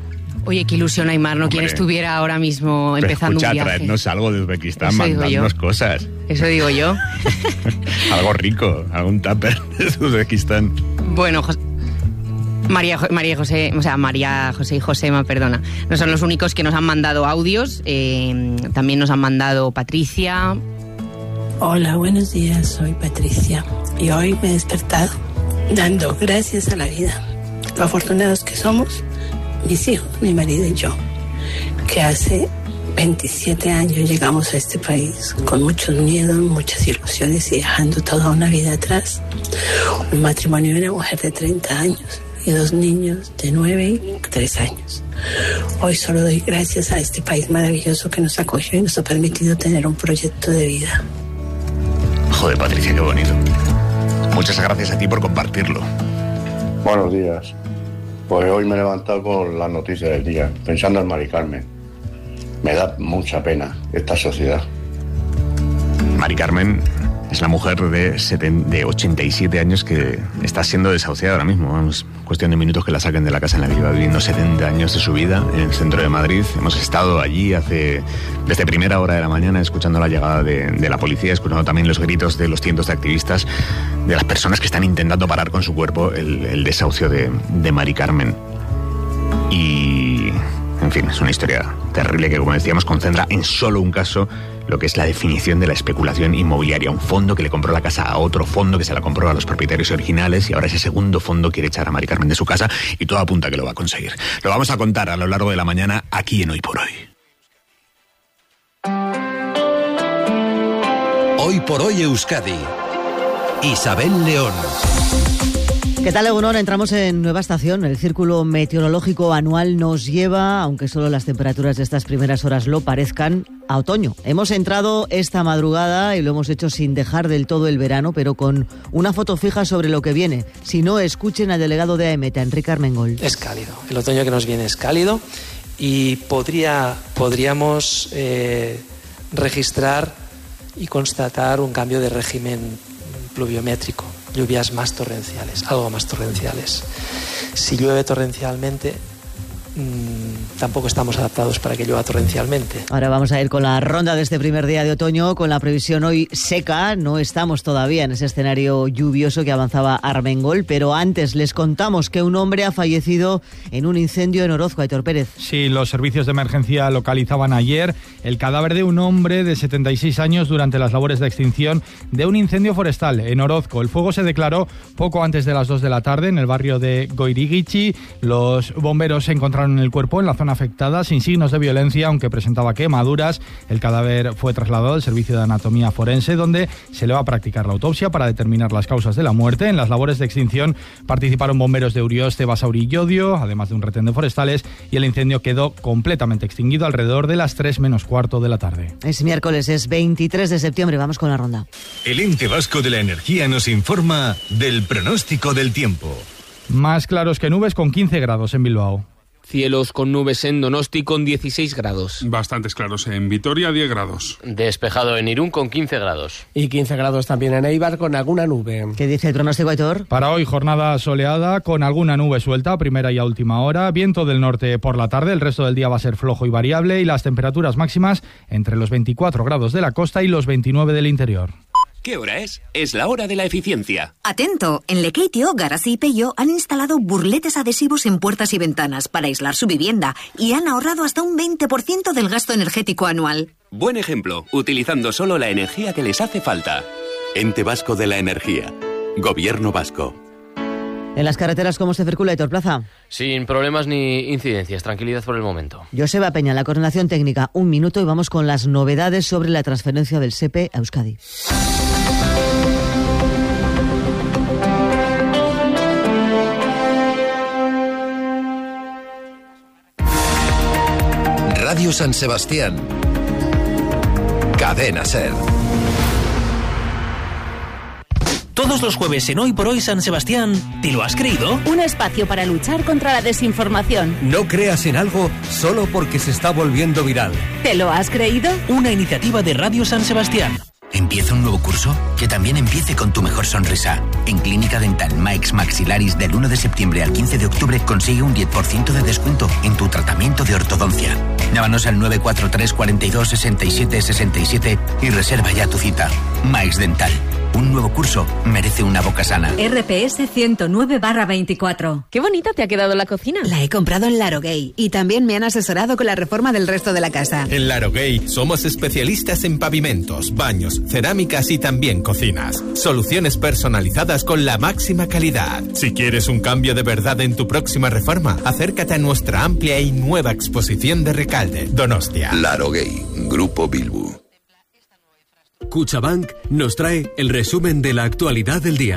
S21: Oye, qué ilusión, Aimar, ¿no? Quien estuviera ahora mismo empezando
S3: escucha,
S21: un viaje.
S3: traernos algo de Uzbekistán,
S21: Eso digo
S3: mandadnos
S21: yo.
S3: cosas.
S21: Eso digo yo.
S3: Algo rico, algún tupper de Uzbekistán.
S21: Bueno, Jos- María, Jo- María José, o sea, María José y Josema, perdona, no son los únicos que nos han mandado audios. Eh, también nos han mandado Patricia.
S2: Hola, buenos días, soy Patricia y hoy me he despertado dando gracias a la vida. Lo afortunados que somos, mis hijos, mi marido y yo, que hace veintisiete años llegamos a este país con muchos miedos, muchas ilusiones y dejando toda una vida atrás. Un matrimonio de una mujer de treinta años y dos niños de nueve y tres años. Hoy solo doy gracias a este país maravilloso que nos acogió y nos ha permitido tener un proyecto de vida.
S3: Joder, Patricia, qué bonito. Muchas gracias a ti por compartirlo.
S4: Buenos días. Pues hoy me he levantado con las noticias del día, pensando en Mari Carmen. Me da mucha pena esta sociedad.
S3: Mari Carmen es la mujer de, seten- de ochenta y siete años que está siendo desahuciada ahora mismo. Vamos, cuestión de minutos que la saquen de la casa en la que lleva viviendo setenta años de su vida en el centro de Madrid. Hemos estado allí hace desde primera hora de la mañana escuchando la llegada de, de la policía, escuchando también los gritos de los cientos de activistas, de las personas que están intentando parar con su cuerpo el, el desahucio de, de Mari Carmen. Y, en fin, es una historia terrible que, como decíamos, concentra en solo un caso lo que es la definición de la especulación inmobiliaria. Un fondo que le compró la casa a otro fondo que se la compró a los propietarios originales y ahora ese segundo fondo quiere echar a Mari Carmen de su casa y todo apunta a que lo va a conseguir. Lo vamos a contar a lo largo de la mañana aquí en Hoy por Hoy.
S6: Hoy por Hoy Euskadi. Isabel León.
S7: ¿Qué tal, Egunon? Entramos en nueva estación. El círculo meteorológico anual nos lleva, aunque solo las temperaturas de estas primeras horas lo parezcan, a otoño. Hemos entrado esta madrugada y lo hemos hecho sin dejar del todo el verano, pero con una foto fija sobre lo que viene. Si no, escuchen al delegado de AEMET, Enrique Armengol.
S8: Es cálido. El otoño que nos viene es cálido y podría, podríamos eh, registrar y constatar un cambio de régimen pluviométrico. Lluvias más torrenciales, algo más torrenciales. Si llueve torrencialmente, mmm, tampoco estamos adaptados para que llueva torrencialmente.
S7: Ahora vamos a ir con la ronda de este primer día de otoño, con la previsión hoy seca. No estamos todavía en ese escenario lluvioso que avanzaba Armengol, pero antes les contamos que un hombre ha fallecido en un incendio en Orozco. Aitor Pérez.
S25: Sí, los servicios de emergencia localizaban ayer el cadáver de un hombre de setenta y seis años durante las labores de extinción de un incendio forestal en Orozco. El fuego se declaró poco antes de las dos de la tarde en el barrio de Goirigichi. Los bomberos encontraron el cuerpo en la zona afectada sin signos de violencia, aunque presentaba quemaduras. El cadáver fue trasladado al servicio de anatomía forense, donde se le va a practicar la autopsia para determinar las causas de la muerte. En las labores de extinción participaron bomberos de Urioste, Basauri y Llodio, además de un retén de forestales, y el incendio quedó completamente extinguido alrededor de las tres menos cuarto de la tarde.
S7: Es miércoles, es veintitrés de septiembre. Vamos con la ronda.
S26: El Ente Vasco de la Energía nos informa del pronóstico del tiempo.
S25: Más claros que nubes, con quince grados en Bilbao.
S27: Cielos con nubes en Donosti con dieciséis grados.
S29: Bastantes claros en Vitoria, diez grados.
S30: Despejado en Irún con quince grados.
S31: Y quince grados también en Eibar con alguna nube.
S7: ¿Qué dice el pronóstico, Aitor?
S25: Para hoy, jornada soleada con alguna nube suelta a primera y a última hora. Viento del norte por la tarde. El resto del día va a ser flojo y variable. Y las temperaturas máximas entre los veinticuatro grados de la costa y los veintinueve del interior.
S32: ¿Qué hora es? Es la hora de la eficiencia.
S33: Atento, en Lekeitio, Garasi y Peyo han instalado burletes adhesivos en puertas y ventanas para aislar su vivienda y han ahorrado hasta un veinte por ciento del gasto energético anual.
S32: Buen ejemplo, utilizando solo la energía que les hace falta.
S34: Ente Vasco de la Energía. Gobierno Vasco.
S7: En las carreteras, ¿cómo se circula, Aitor Plaza?
S30: Sin problemas ni incidencias, tranquilidad por el momento.
S7: Joseba Peña, la coordinación técnica, un minuto y vamos con las novedades sobre la transferencia del S E P E a Euskadi.
S6: Radio San Sebastián. Cadena Ser.
S35: Todos los jueves en Hoy por Hoy San Sebastián, ¿te lo has creído?
S36: Un espacio para luchar contra la desinformación.
S37: No creas en algo solo porque se está volviendo viral.
S36: ¿Te lo has creído?
S35: Una iniciativa de Radio San Sebastián.
S1: ¿Empieza un nuevo curso? Que también empiece con tu mejor sonrisa. En Clínica Dental Maix Maxilaris del uno de septiembre al quince de octubre consigue un diez por ciento de descuento en tu tratamiento de ortodoncia. Llámanos al nueve cuatro tres, cuarenta y dos, sesenta y siete, sesenta y siete y reserva ya tu cita. Maix Dental. Un nuevo curso merece una boca sana.
S5: R P S ciento nueve barra veinticuatro.
S21: Qué bonita te ha quedado la cocina.
S5: La he comprado en Laro Gay y también me han asesorado con la reforma del resto de la casa.
S9: En Laro Gay somos especialistas en pavimentos, baños, cerámicas y también cocinas. Soluciones personalizadas con la máxima calidad. Si quieres un cambio de verdad en tu próxima reforma, acércate a nuestra amplia y nueva exposición de Recalde, Donostia.
S34: Laro Gay, Grupo Bilbu.
S10: CaixaBank nos trae el resumen de la actualidad del día.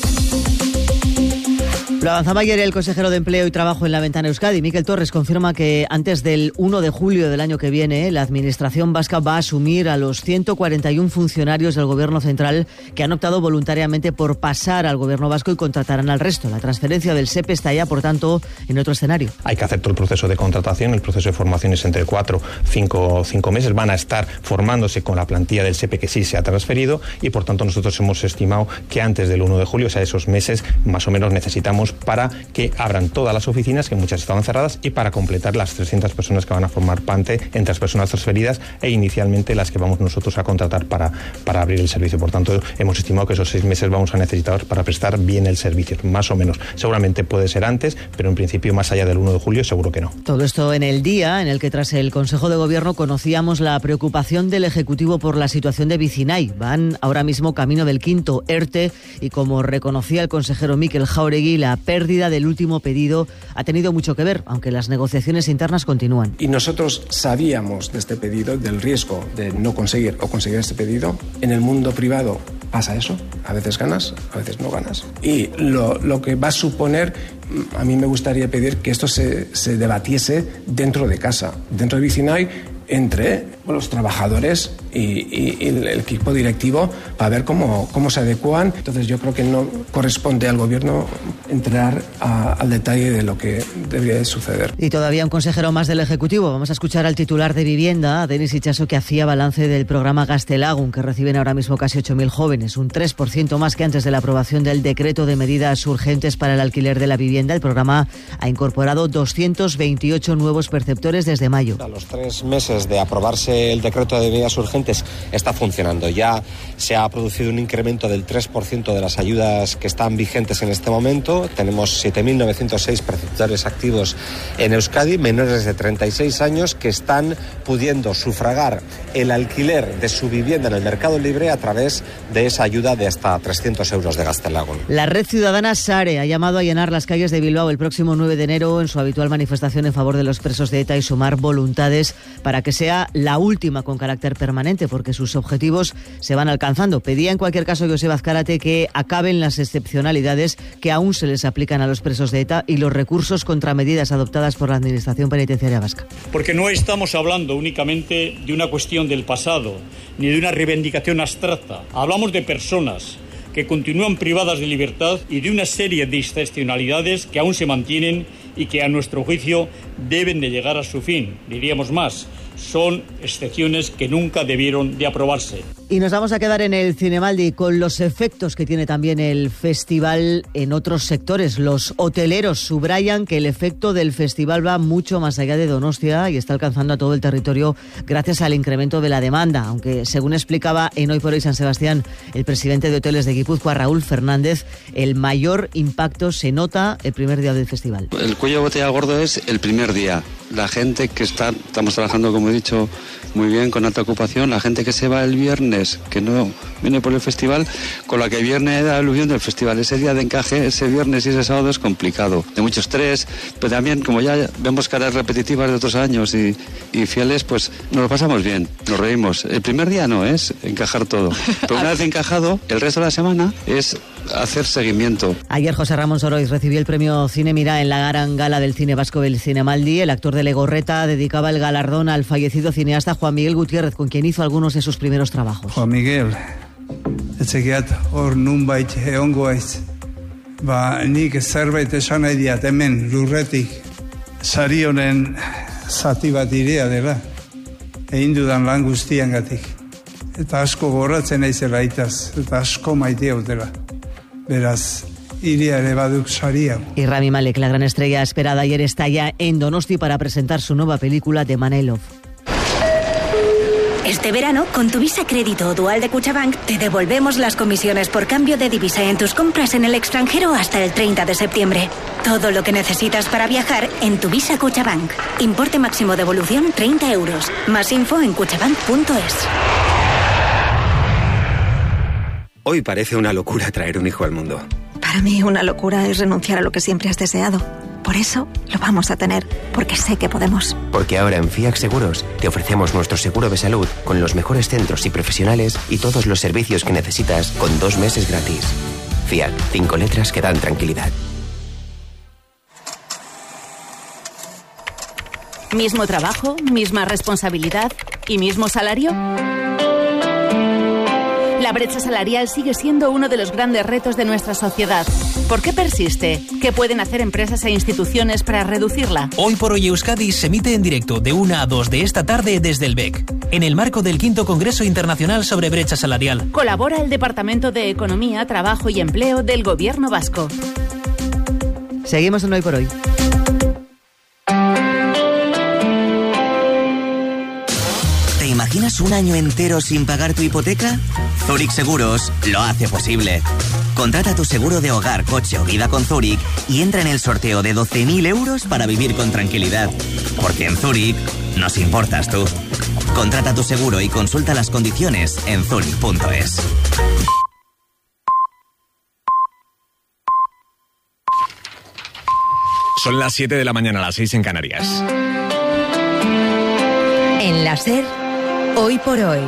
S7: Lo avanzaba ayer el consejero de Empleo y Trabajo en La Ventana Euskadi. Miquel Torres confirma que antes del uno de julio del año que viene, la Administración vasca va a asumir a los ciento cuarenta y uno funcionarios del Gobierno central que han optado voluntariamente por pasar al Gobierno vasco y contratarán al resto. La transferencia del S E P E está ya, por tanto, en otro escenario.
S11: Hay que hacer todo el proceso de contratación. El proceso de formación es entre cuatro, cinco, cinco meses. Van a estar formándose con la plantilla del S E P E que sí se ha transferido y, por tanto, nosotros hemos estimado que antes del uno de julio, o sea, esos meses, más o menos necesitamos para que abran todas las oficinas, que muchas estaban cerradas, y para completar las trescientas personas que van a formar parte entre las personas transferidas e inicialmente las que vamos nosotros a contratar para, para abrir el servicio. Por tanto, hemos estimado que esos seis meses vamos a necesitar para prestar bien el servicio, más o menos. Seguramente puede ser antes, pero en principio más allá del uno de julio seguro que no.
S7: Todo esto en el día en el que tras el Consejo de Gobierno conocíamos la preocupación del Ejecutivo por la situación de Vicinay. Van ahora mismo camino del quinto ERTE y, como reconocía el consejero Mikel Jauregui, la pérdida del último pedido ha tenido mucho que ver, aunque las negociaciones internas continúan.
S12: Y nosotros sabíamos de este pedido, del riesgo de no conseguir o conseguir este pedido. En el mundo privado pasa eso, a veces ganas, a veces no ganas. Y lo, lo que va a suponer, a mí me gustaría pedir que esto se, se debatiese dentro de casa, dentro de Vicinay, entre bueno, los trabajadores y, y, y el equipo directivo para ver cómo, cómo se adecuan. Entonces yo creo que no corresponde al gobierno entrar a, al detalle de lo que debería de suceder.
S7: Y todavía un consejero más del Ejecutivo. Vamos a escuchar al titular de Vivienda, Denis Itxaso, que hacía balance del programa Gaztelagun, que reciben ahora mismo casi ocho mil jóvenes, un tres por ciento más que antes de la aprobación del decreto de medidas urgentes para el alquiler de la vivienda. El programa ha incorporado doscientos veintiocho nuevos perceptores desde mayo.
S13: A los tres meses de aprobarse el decreto de medidas urgentes está funcionando. Ya se ha producido un incremento del tres por ciento de las ayudas que están vigentes en este momento. Tenemos siete mil novecientos seis perceptores activos en Euskadi, menores de treinta y seis años, que están pudiendo sufragar el alquiler de su vivienda en el mercado libre a través de esa ayuda de hasta trescientos euros de Gaztelagun.
S7: La Red Ciudadana Sare ha llamado a llenar las calles de Bilbao el próximo nueve de enero en su habitual manifestación en favor de los presos de ETA y sumar voluntades para que sea la última con carácter permanente, porque sus objetivos se van alcanzando. Pedía en cualquier caso Joseba Azcárate que acaben las excepcionalidades que aún se les aplican a los presos de ETA y los recursos contra medidas adoptadas por la Administración Penitenciaria Vasca.
S14: Porque no estamos hablando únicamente de una cuestión del pasado, ni de una reivindicación abstracta. Hablamos de personas que continúan privadas de libertad y de una serie de excepcionalidades que aún se mantienen y que a nuestro juicio deben de llegar a su fin. Diríamos más, son excepciones que nunca debieron de aprobarse.
S7: Y nos vamos a quedar en el Cinemaldi con los efectos que tiene también el festival en otros sectores. Los hoteleros subrayan que el efecto del festival va mucho más allá de Donostia y está alcanzando a todo el territorio gracias al incremento de la demanda, aunque según explicaba en Hoy por Hoy San Sebastián el presidente de Hoteles de Guipúzcoa, Raúl Fernández, el mayor impacto se nota el primer día del festival.
S15: El cuello de botella gordo es el primer día. La gente que está, estamos trabajando, como he dicho, muy bien, con alta ocupación. La gente que se va el viernes, que no viene por el festival, con la que viene la aluvión del festival. Ese día de encaje, ese viernes y ese sábado es complicado, de mucho estrés, pero también, como ya vemos caras repetitivas de otros años y, y fieles, pues nos lo pasamos bien, nos reímos. El primer día no es encajar todo, pero una vez encajado, el resto de la semana es hacer seguimiento.
S7: Ayer José Ramón Soroiz recibió el premio Cine Mira en la gran gala del cine vasco del Cinemaldi. El actor de Legorreta dedicaba el galardón al fallecido cineasta Juan Miguel Gutiérrez, con quien hizo algunos de sus primeros trabajos.
S16: Juan Miguel, etxekiat hor nunbait egongo aiz. Ba, nik zerbait esan nahi diat hemen lurretik sari honen zati bat irea dela. Egin dudan lan guztiangatik. eta asko goratzen naizela itaz, eta asko maite dela. Beraz, iria ere baduk saria.
S7: Y Rami Malek, la gran estrella esperada ayer, está ya en Donosti para presentar su nueva película The Man I Love.
S33: Este verano, con tu Visa Crédito o Dual de Cuchabank, te devolvemos las comisiones por cambio de divisa en tus compras en el extranjero hasta el treinta de septiembre. Todo lo que necesitas para viajar en tu Visa Cuchabank. Importe máximo de devolución treinta euros. Más info en cuchabank punto es.
S2: Hoy parece una locura traer un hijo al mundo.
S3: Para mí una locura es renunciar a lo que siempre has deseado. Por eso lo vamos a tener, porque sé que podemos.
S4: Porque ahora en Fiac Seguros te ofrecemos nuestro seguro de salud con los mejores centros y profesionales y todos los servicios que necesitas con dos meses gratis. Fiac, cinco letras que dan tranquilidad.
S36: ¿Mismo trabajo, misma responsabilidad y mismo salario? La brecha salarial sigue siendo uno de los grandes retos de nuestra sociedad. ¿Por qué persiste? ¿Qué pueden hacer empresas e instituciones para reducirla?
S35: Hoy por Hoy Euskadi se emite en directo de una a dos de esta tarde desde el B E C, en el marco del quinto Congreso Internacional sobre Brecha Salarial.
S36: Colabora el Departamento de Economía, Trabajo y Empleo del Gobierno Vasco.
S7: Seguimos en Hoy por Hoy.
S1: ¿Te imaginas un año entero sin pagar tu hipoteca? Zurich Seguros lo hace posible. Contrata tu seguro de hogar, coche o vida con Zurich y entra en el sorteo de doce mil euros para vivir con tranquilidad. Porque en Zurich nos importas tú. Contrata tu seguro y consulta las condiciones en zurich punto es.
S8: Son las siete de la mañana, las seis en Canarias.
S17: En la SER, Hoy por Hoy,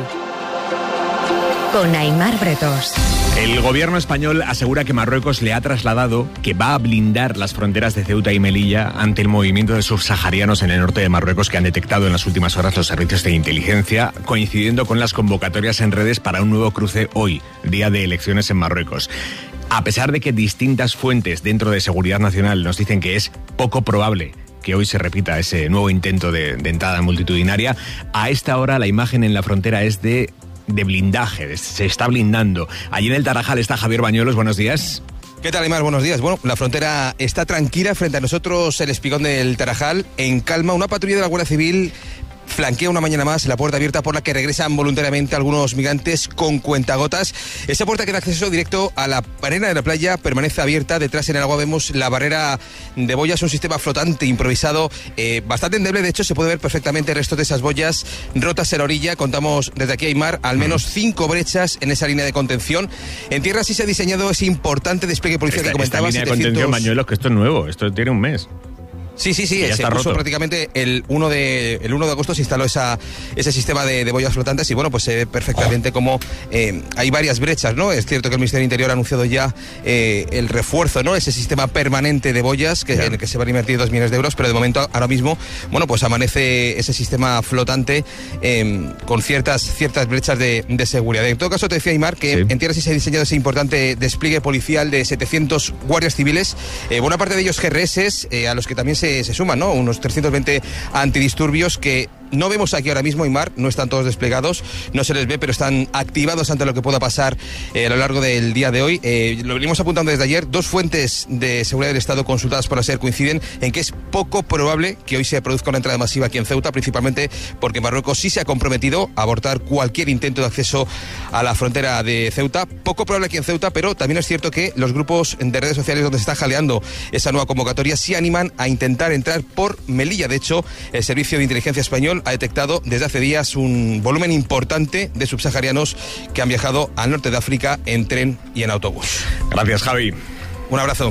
S17: con Aimar Bretos.
S8: El gobierno español asegura que Marruecos le ha trasladado que va a blindar las fronteras de Ceuta y Melilla ante el movimiento de subsaharianos en el norte de Marruecos que han detectado en las últimas horas los servicios de inteligencia, coincidiendo con las convocatorias en redes para un nuevo cruce hoy, día de elecciones en Marruecos. A pesar de que distintas fuentes dentro de Seguridad Nacional nos dicen que es poco probable que hoy se repita ese nuevo intento de, de entrada multitudinaria, a esta hora la imagen en la frontera es de, de blindaje, se está blindando. Allí en el Tarajal está Javier Bañuelos, buenos días.
S18: ¿Qué tal, Aymar? Buenos días. Bueno, la frontera está tranquila frente a nosotros, el espigón del Tarajal, en calma. Una patrulla de la Guardia Civil flanquea una mañana más la puerta abierta por la que regresan voluntariamente algunos migrantes con cuentagotas. Esa puerta que da acceso directo a la arena de la playa permanece abierta. Detrás en el agua vemos la barrera de boyas, un sistema flotante improvisado eh, bastante endeble. De hecho, se puede ver perfectamente el resto de esas boyas rotas en la orilla. Contamos desde aquí, Aymar, al menos cinco brechas en esa línea de contención. En tierra sí se ha diseñado ese importante despliegue policial
S8: esta,
S18: que comentabas.
S8: Esta línea setecientos... de contención, Bañuelos, que esto es nuevo, esto tiene un mes.
S18: Sí, sí, sí, se puso prácticamente el uno de el uno de agosto se instaló esa ese sistema de, de boyas flotantes y bueno, pues se ve perfectamente cómo eh, hay varias brechas, ¿no? Es cierto que el Ministerio del Interior ha anunciado ya eh, el refuerzo, ¿no? Ese sistema permanente de boyas que, en el que se van a invertir dos millones de euros, pero de momento, ahora mismo, bueno, pues amanece ese sistema flotante eh, con ciertas ciertas brechas de, de seguridad. En todo caso, te decía, Aymar, que sí. En tierra sí se ha diseñado ese importante despliegue policial de setecientos guardias civiles, eh, buena parte de ellos G R S, eh, a los que también se Se, se suman, ¿no? Unos trescientos veinte antidisturbios que no vemos aquí ahora mismo, Aymar, no están todos desplegados, no se les ve, pero están activados ante lo que pueda pasar eh, a lo largo del día de hoy. Eh, lo venimos apuntando desde ayer. Dos fuentes de seguridad del Estado consultadas por la SER coinciden en que es poco probable que hoy se produzca una entrada masiva aquí en Ceuta, principalmente porque Marruecos sí se ha comprometido a abortar cualquier intento de acceso a la frontera de Ceuta. Poco probable aquí en Ceuta, pero también es cierto que los grupos de redes sociales donde se está jaleando esa nueva convocatoria sí animan a intentar entrar por Melilla. De hecho, el Servicio de Inteligencia Español ha detectado desde hace días un volumen importante de subsaharianos que han viajado al norte de África en tren y en autobús.
S8: Gracias, Javi.
S18: Un abrazo.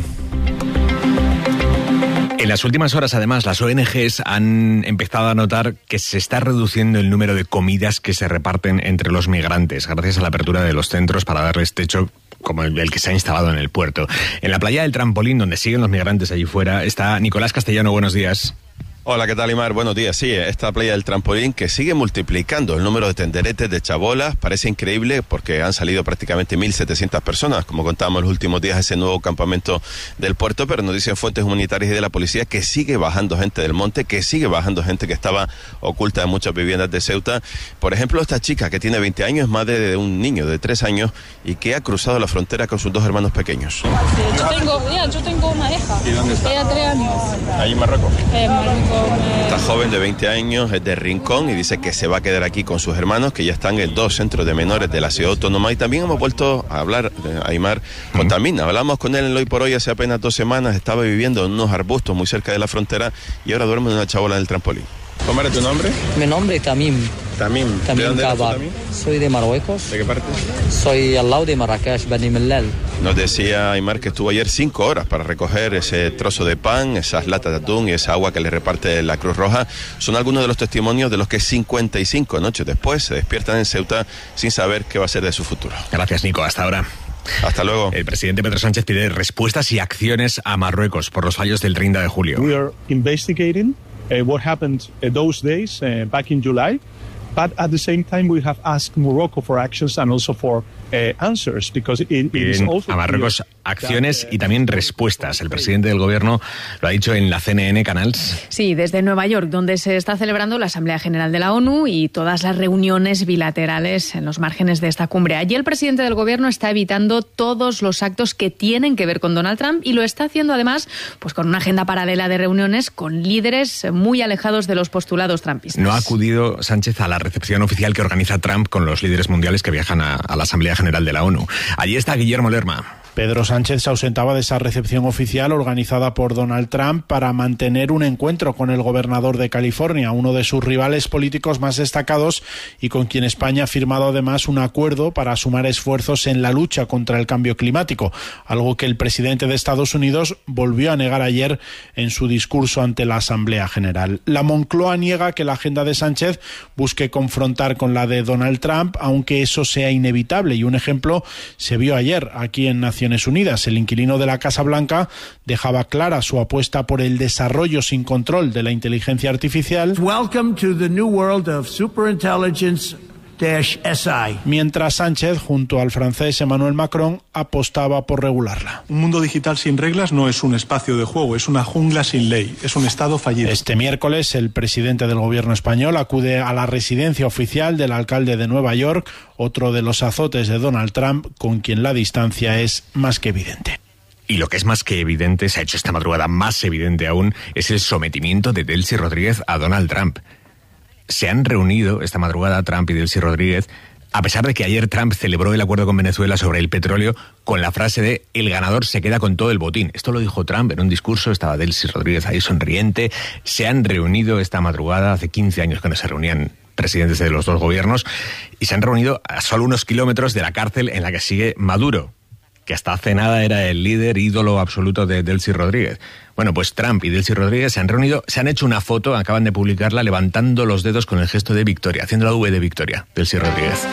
S8: En las últimas horas, además, las O N Ges han empezado a notar que se está reduciendo el número de comidas que se reparten entre los migrantes, gracias a la apertura de los centros para darles techo como el, el que se ha instalado en el puerto. En la playa del Trampolín, donde siguen los migrantes allí fuera, está Nicolás Castellano. Buenos días.
S5: Hola, ¿qué tal, Aymar? Buenos días. Sí, esta playa del trampolín que sigue multiplicando el número de tenderetes, de chabolas, parece increíble porque han salido prácticamente mil setecientas personas, como contábamos los últimos días, ese nuevo campamento del puerto, pero nos dicen fuentes humanitarias y de la policía que sigue bajando gente del monte, que sigue bajando gente que estaba oculta en muchas viviendas de Ceuta. Por ejemplo, esta chica que tiene veinte años, es madre de un niño de tres años y que ha cruzado la frontera con sus dos hermanos pequeños.
S6: Yo tengo, ya, yo tengo una hija.
S5: ¿Y dónde está?
S6: Ella tres años.
S5: ¿Ahí en Marruecos?
S6: En Marruecos.
S5: Esta joven de veinte años es de Rincón y dice que se va a quedar aquí con sus hermanos, que ya están en dos centros de menores de la ciudad autónoma. Y también hemos vuelto a hablar, eh, Aymar, con Tamina. Hablamos con él en Hoy por Hoy hace apenas dos semanas. Estaba viviendo en unos arbustos muy cerca de la frontera y ahora duerme en una chabola del trampolín. ¿Cómo era tu nombre?
S19: Mi nombre es Tamim.
S5: Tamim.
S19: Tamim
S5: ¿De dónde eres tú,
S19: Kabar.
S5: Tamim?
S19: Soy de Marruecos.
S5: ¿De qué parte?
S19: Soy al lado de Marrakech, Beni Mellal.
S5: Nos decía Aymar que estuvo ayer cinco horas para recoger ese trozo de pan, esas latas de atún y esa agua que le reparte la Cruz Roja. Son algunos de los testimonios de los que cincuenta y cinco noches después se despiertan en Ceuta sin saber qué va a ser de su futuro.
S8: Gracias, Nico. Hasta ahora.
S5: Hasta luego.
S8: El presidente Pedro Sánchez pide respuestas y acciones a Marruecos por los fallos del treinta de julio.
S20: We are investigating uh, what happened uh, those days uh, back in July, but at the same time we have asked Morocco for actions and also for Uh, answers, because it, it is also
S8: a Marruecos acciones y también respuestas. El presidente del gobierno lo ha dicho en la C N N Canals.
S21: Sí, desde Nueva York, donde se está celebrando la Asamblea General de la ONU y todas las reuniones bilaterales en los márgenes de esta cumbre. Allí el presidente del gobierno está evitando todos los actos que tienen que ver con Donald Trump y lo está haciendo además pues con una agenda paralela de reuniones con líderes muy alejados de los postulados trumpistas.
S8: No ha acudido Sánchez a la recepción oficial que organiza Trump con los líderes mundiales que viajan a, a la Asamblea General General de la ONU. Allí está Guillermo Lerma.
S22: Pedro Sánchez se ausentaba de esa recepción oficial organizada por Donald Trump para mantener un encuentro con el gobernador de California, uno de sus rivales políticos más destacados y con quien España ha firmado además un acuerdo para sumar esfuerzos en la lucha contra el cambio climático, algo que el presidente de Estados Unidos volvió a negar ayer en su discurso ante la Asamblea General. La Moncloa niega que la agenda de Sánchez busque confrontar con la de Donald Trump, aunque eso sea inevitable, y un ejemplo se vio ayer aquí en Naciones Unidas. El inquilino de la Casa Blanca dejaba clara su apuesta por el desarrollo sin control de la inteligencia artificial.
S23: Welcome to the new world of superintelligence.
S22: Mientras Sánchez, junto al francés Emmanuel Macron, apostaba por regularla.
S20: Un mundo digital sin reglas no es un espacio de juego, es una jungla sin ley, es un Estado fallido.
S22: Este miércoles, el presidente del gobierno español acude a la residencia oficial del alcalde de Nueva York, otro de los azotes de Donald Trump, con quien la distancia es más que evidente.
S8: Y lo que es más que evidente, se ha hecho esta madrugada más evidente aún, es el sometimiento de Delcy Rodríguez a Donald Trump. Se han reunido esta madrugada Trump y Delcy Rodríguez, a pesar de que ayer Trump celebró el acuerdo con Venezuela sobre el petróleo con la frase de el ganador se queda con todo el botín. Esto lo dijo Trump en un discurso, estaba Delcy Rodríguez ahí sonriente. Se han reunido esta madrugada, hace quince años que no se reunían presidentes de los dos gobiernos, y se han reunido a solo unos kilómetros de la cárcel en la que sigue Maduro, que hasta hace nada era el líder ídolo absoluto de Delcy Rodríguez. Bueno, pues Trump y Delcy Rodríguez se han reunido, se han hecho una foto, acaban de publicarla, levantando los dedos con el gesto de victoria, haciendo la V de victoria, Delcy Rodríguez.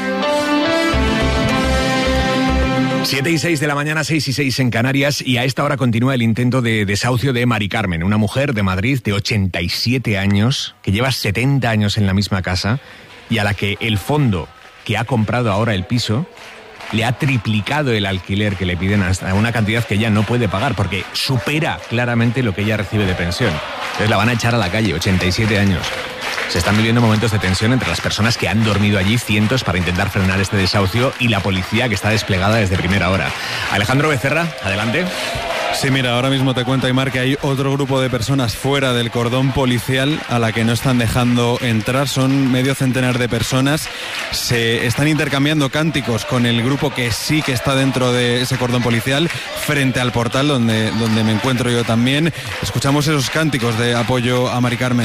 S8: Siete y seis de la mañana, seis y seis en Canarias, y a esta hora continúa el intento de desahucio de Mari Carmen, una mujer de Madrid de ochenta y siete años, que lleva setenta años en la misma casa, y a la que el fondo que ha comprado ahora el piso le ha triplicado el alquiler que le piden hasta una cantidad que ella no puede pagar, porque supera claramente lo que ella recibe de pensión. Entonces la van a echar a la calle, ochenta y siete años. Se están viviendo momentos de tensión entre las personas que han dormido allí, cientos, para intentar frenar este desahucio, y la policía que está desplegada desde primera hora. Alejandro Becerra, adelante.
S24: Sí, mira, ahora mismo te cuento, Aymar, que hay otro grupo de personas fuera del cordón policial a la que no están dejando entrar. Son medio centenar de personas. Se están intercambiando cánticos con el grupo que sí que está dentro de ese cordón policial, frente al portal donde, donde me encuentro yo también. Escuchamos esos cánticos de apoyo a Mari Carmen.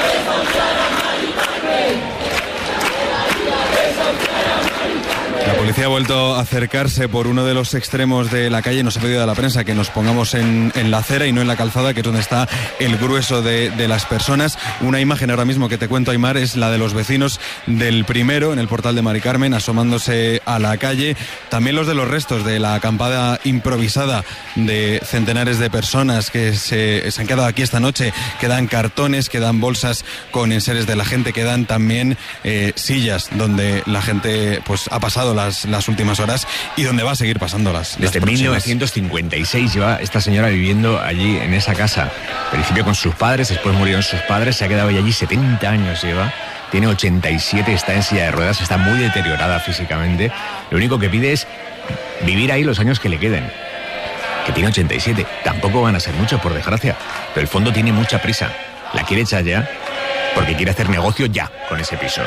S24: La policía ha vuelto a acercarse por uno de los extremos de la calle. Nos ha pedido a la prensa que nos pongamos en, en la acera y no en la calzada, que es donde está el grueso de, de las personas. Una imagen ahora mismo que te cuento, Aimar, es la de los vecinos del primero en el portal de Mari Carmen, asomándose a la calle. También los de los restos de la acampada improvisada de centenares de personas que se, se han quedado aquí esta noche. Quedan cartones, quedan bolsas con enseres de la gente, quedan también eh, sillas donde la gente pues ha pasado las, las últimas horas y donde va a seguir pasándolas.
S8: Desde mil novecientos cincuenta y seis lleva esta señora viviendo allí en esa casa. Al principio con sus padres, después murieron sus padres, se ha quedado allí setenta años lleva. Tiene ochenta y siete, está en silla de ruedas, está muy deteriorada físicamente. Lo único que pide es vivir ahí los años que le queden. Que tiene ochenta y siete, tampoco van a ser muchos, por desgracia. Pero el fondo tiene mucha prisa. La quiere echar ya, porque quiere hacer negocio ya con ese piso.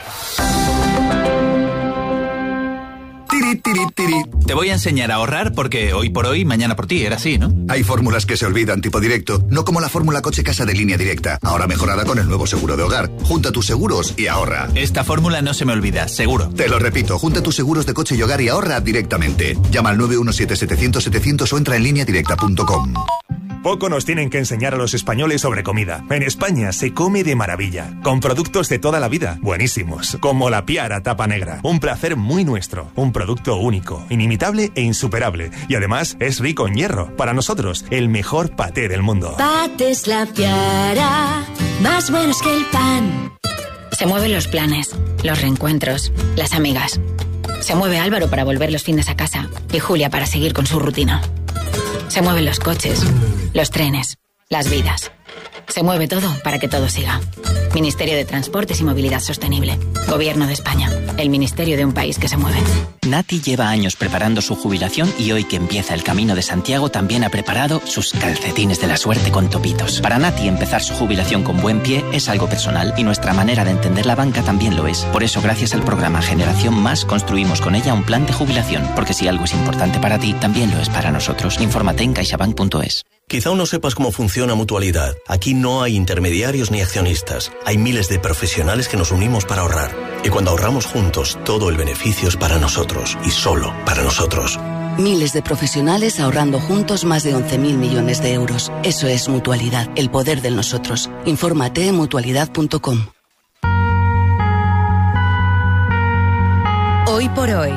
S9: Tiri, tiri, tiri. Te voy a enseñar a ahorrar porque hoy por hoy, mañana por ti, era así, ¿no?
S10: Hay fórmulas que se olvidan, tipo directo, no como la fórmula coche-casa de Línea Directa, ahora mejorada con el nuevo seguro de hogar. Junta tus seguros y ahorra.
S9: Esta fórmula no se me olvida, seguro.
S10: Te lo repito, junta tus seguros de coche y hogar y ahorra directamente. Llama al nueve uno siete, setecientos, setecientos o entra en línea directa punto com.
S11: Poco nos tienen que enseñar a los españoles sobre comida. En España se come de maravilla, con productos de toda la vida, buenísimos, como la Piara Tapa Negra. Un placer muy nuestro, un producto único, inimitable e insuperable. Y además es rico en hierro. Para nosotros, el mejor paté del mundo.
S12: Patés La Piara, más buenos que el pan.
S13: Se mueven los planes, los reencuentros, las amigas. Se mueve Álvaro para volver los fines a casa y Julia para seguir con su rutina. Se mueven los coches, los trenes, las vidas. Se mueve todo para que todo siga. Ministerio de Transportes y Movilidad Sostenible. Gobierno de España. El ministerio de un país que se mueve.
S14: Nati lleva años preparando su jubilación y hoy que empieza el Camino de Santiago también ha preparado sus calcetines de la suerte con topitos. Para Nati empezar su jubilación con buen pie es algo personal y nuestra manera de entender la banca también lo es. Por eso gracias al programa Generación Más construimos con ella un plan de jubilación, porque si algo es importante para ti, también lo es para nosotros. Infórmate en caixabank punto es.
S15: Quizá aún no sepas cómo funciona Mutualidad. Aquí no hay intermediarios ni accionistas. Hay miles de profesionales que nos unimos para ahorrar. Y cuando ahorramos juntos, todo el beneficio es para nosotros. Y solo para nosotros.
S25: Miles de profesionales ahorrando juntos más de once mil millones de euros. Eso es Mutualidad, el poder del nosotros. Infórmate en mutualidad punto com.
S17: Hoy por hoy.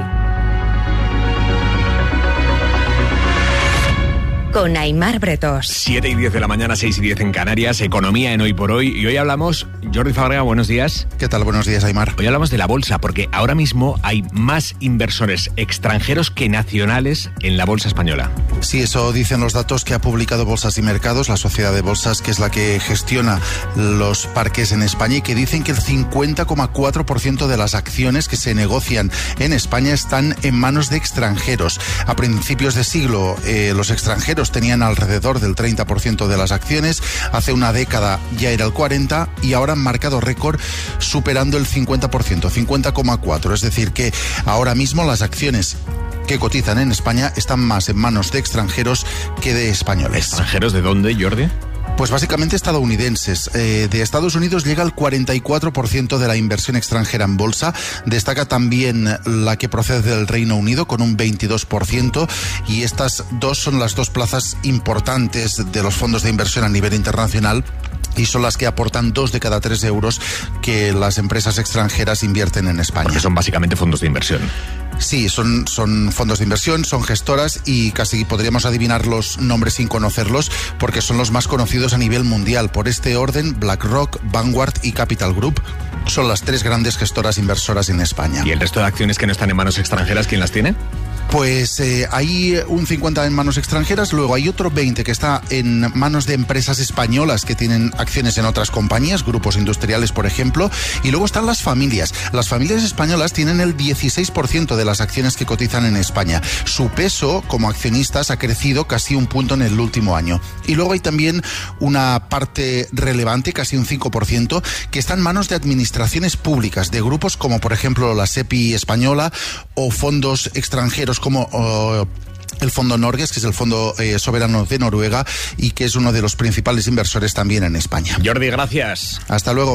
S17: Con Aimar Bretos.
S8: siete y diez de la mañana, seis y diez en Canarias, economía en Hoy por Hoy. Y hoy hablamos, Jordi Fábrega, buenos días.
S26: ¿Qué tal? Buenos días, Aimar.
S8: Hoy hablamos de la bolsa, porque ahora mismo hay más inversores extranjeros que nacionales en la bolsa española.
S26: Sí, eso dicen los datos que ha publicado Bolsas y Mercados, la sociedad de bolsas, que es la que gestiona los parques en España, y que dicen que el cincuenta coma cuatro por ciento de las acciones que se negocian en España están en manos de extranjeros. A principios de siglo, eh, los extranjeros tenían alrededor del treinta por ciento de las acciones, hace una década ya era el cuarenta por ciento y ahora han marcado récord superando el cincuenta por ciento, cincuenta coma cuatro por ciento. Es decir que ahora mismo las acciones que cotizan en España están más en manos de extranjeros que de españoles.
S8: ¿Extranjeros de dónde, Jordi?
S26: Pues básicamente estadounidenses. Eh, de Estados Unidos llega al cuarenta y cuatro por ciento de la inversión extranjera en bolsa. Destaca también la que procede del Reino Unido con un veintidós por ciento, y estas dos son las dos plazas importantes de los fondos de inversión a nivel internacional, y son las que aportan dos de cada tres euros que las empresas extranjeras invierten en España.
S8: Porque son básicamente fondos de inversión.
S26: Sí, son, son fondos de inversión, son gestoras, y casi podríamos adivinar los nombres sin conocerlos porque son los más conocidos a nivel mundial. Por este orden, BlackRock, Vanguard y Capital Group son las tres grandes gestoras inversoras en España.
S8: ¿Y el resto de acciones que no están en manos extranjeras, quién las tiene?
S26: Pues eh, hay un cincuenta en manos extranjeras, luego hay otro veinte que está en manos de empresas españolas que tienen acciones en otras compañías, grupos industriales por ejemplo, y luego están las familias. Las familias españolas tienen el dieciséis por ciento de las acciones que cotizan en España. Su peso como accionistas ha crecido casi un punto en el último año. Y luego hay también una parte relevante, casi un cinco por ciento, que está en manos de administraciones públicas, de grupos como por ejemplo la SEPI española o fondos extranjeros como uh, el Fondo Norges, que es el Fondo eh, Soberano de Noruega y que es uno de los principales inversores también en España.
S8: Jordi, gracias.
S26: Hasta luego.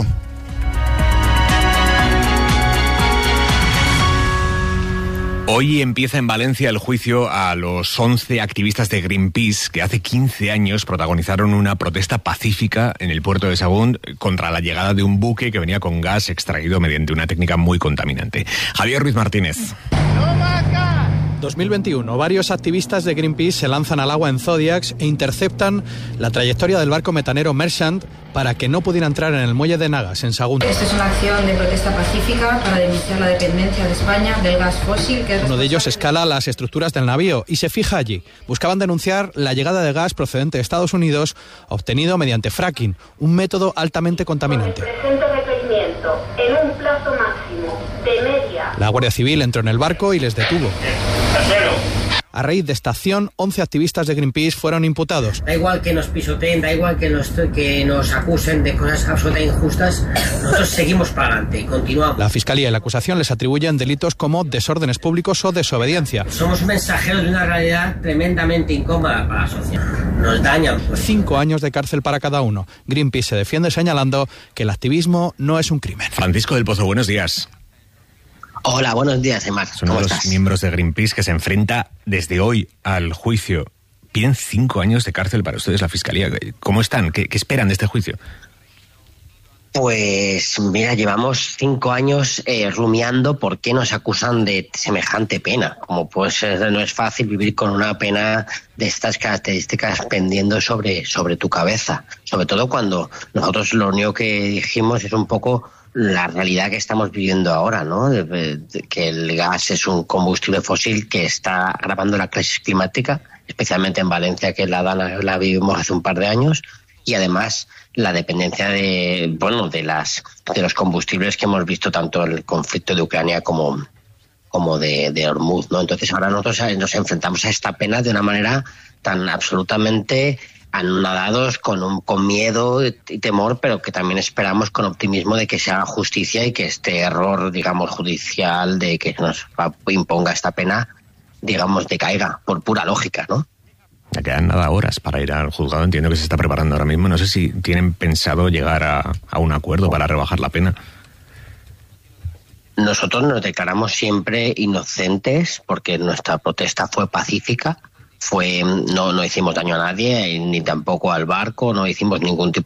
S8: Hoy empieza en Valencia el juicio a los once activistas de Greenpeace que hace quince años protagonizaron una protesta pacífica en el puerto de Sagunt contra la llegada de un buque que venía con gas extraído mediante una técnica muy contaminante. Javier Ruiz Martínez.
S1: dos mil veintiuno. Varios activistas de Greenpeace se lanzan al agua en Zodiacs e interceptan la trayectoria del barco metanero Merchant para que no pudiera entrar en el muelle de Nagas, en Sagunt.
S2: Esta es una acción de protesta pacífica para denunciar la dependencia de España del gas fósil. Que es
S1: Uno de ellos escala las estructuras del navío y se fija allí. Buscaban denunciar la llegada de gas procedente de Estados Unidos obtenido mediante fracking, un método altamente contaminante.
S3: Presente requerimiento en un plazo máximo de media.
S1: La Guardia Civil entró en el barco y les detuvo. A raíz de esta acción, once activistas de Greenpeace fueron imputados.
S4: Da igual que nos pisoteen, da igual que nos, que nos acusen de cosas absolutamente injustas, nosotros seguimos para adelante y continuamos.
S1: La Fiscalía y la acusación les atribuyen delitos como desórdenes públicos o desobediencia.
S4: Somos mensajeros de una realidad tremendamente incómoda para la sociedad. Nos dañan. Pues.
S1: Cinco años de cárcel para cada uno. Greenpeace se defiende señalando que el activismo no es un crimen.
S8: Francisco del Pozo, buenos días.
S7: Hola, buenos días, Emar.
S8: Son uno de los miembros de Greenpeace que se enfrenta desde hoy al juicio. Piden cinco años de cárcel para ustedes la Fiscalía. ¿Cómo están? ¿Qué, qué esperan de este juicio?
S7: Pues mira, llevamos cinco años eh, rumiando por qué nos acusan de semejante pena. Como pues no es fácil vivir con una pena de estas características pendiendo sobre, sobre tu cabeza. Sobre todo cuando nosotros lo único que dijimos es un poco la realidad que estamos viviendo ahora, ¿no? De, de, que el gas es un combustible fósil que está agravando la crisis climática, especialmente en Valencia, que la, la vivimos hace un par de años, y además la dependencia de, bueno, de las de los combustibles que hemos visto tanto en el conflicto de Ucrania como, como de, de Hormuz, ¿no? Entonces ahora nosotros nos enfrentamos a esta pena de una manera tan absolutamente anonadados, con un, con miedo y temor, pero que también esperamos con optimismo de que se haga justicia y que este error, digamos, judicial de que nos imponga esta pena, digamos, decaiga por pura lógica, ¿no?
S8: Ya quedan nada horas para ir al juzgado, entiendo que se está preparando ahora mismo. No sé si tienen pensado llegar a, a un acuerdo para rebajar la pena.
S7: Nosotros nos declaramos siempre inocentes porque nuestra protesta fue pacífica. Fue no no hicimos daño a nadie, ni tampoco al barco, no hicimos ningún tipo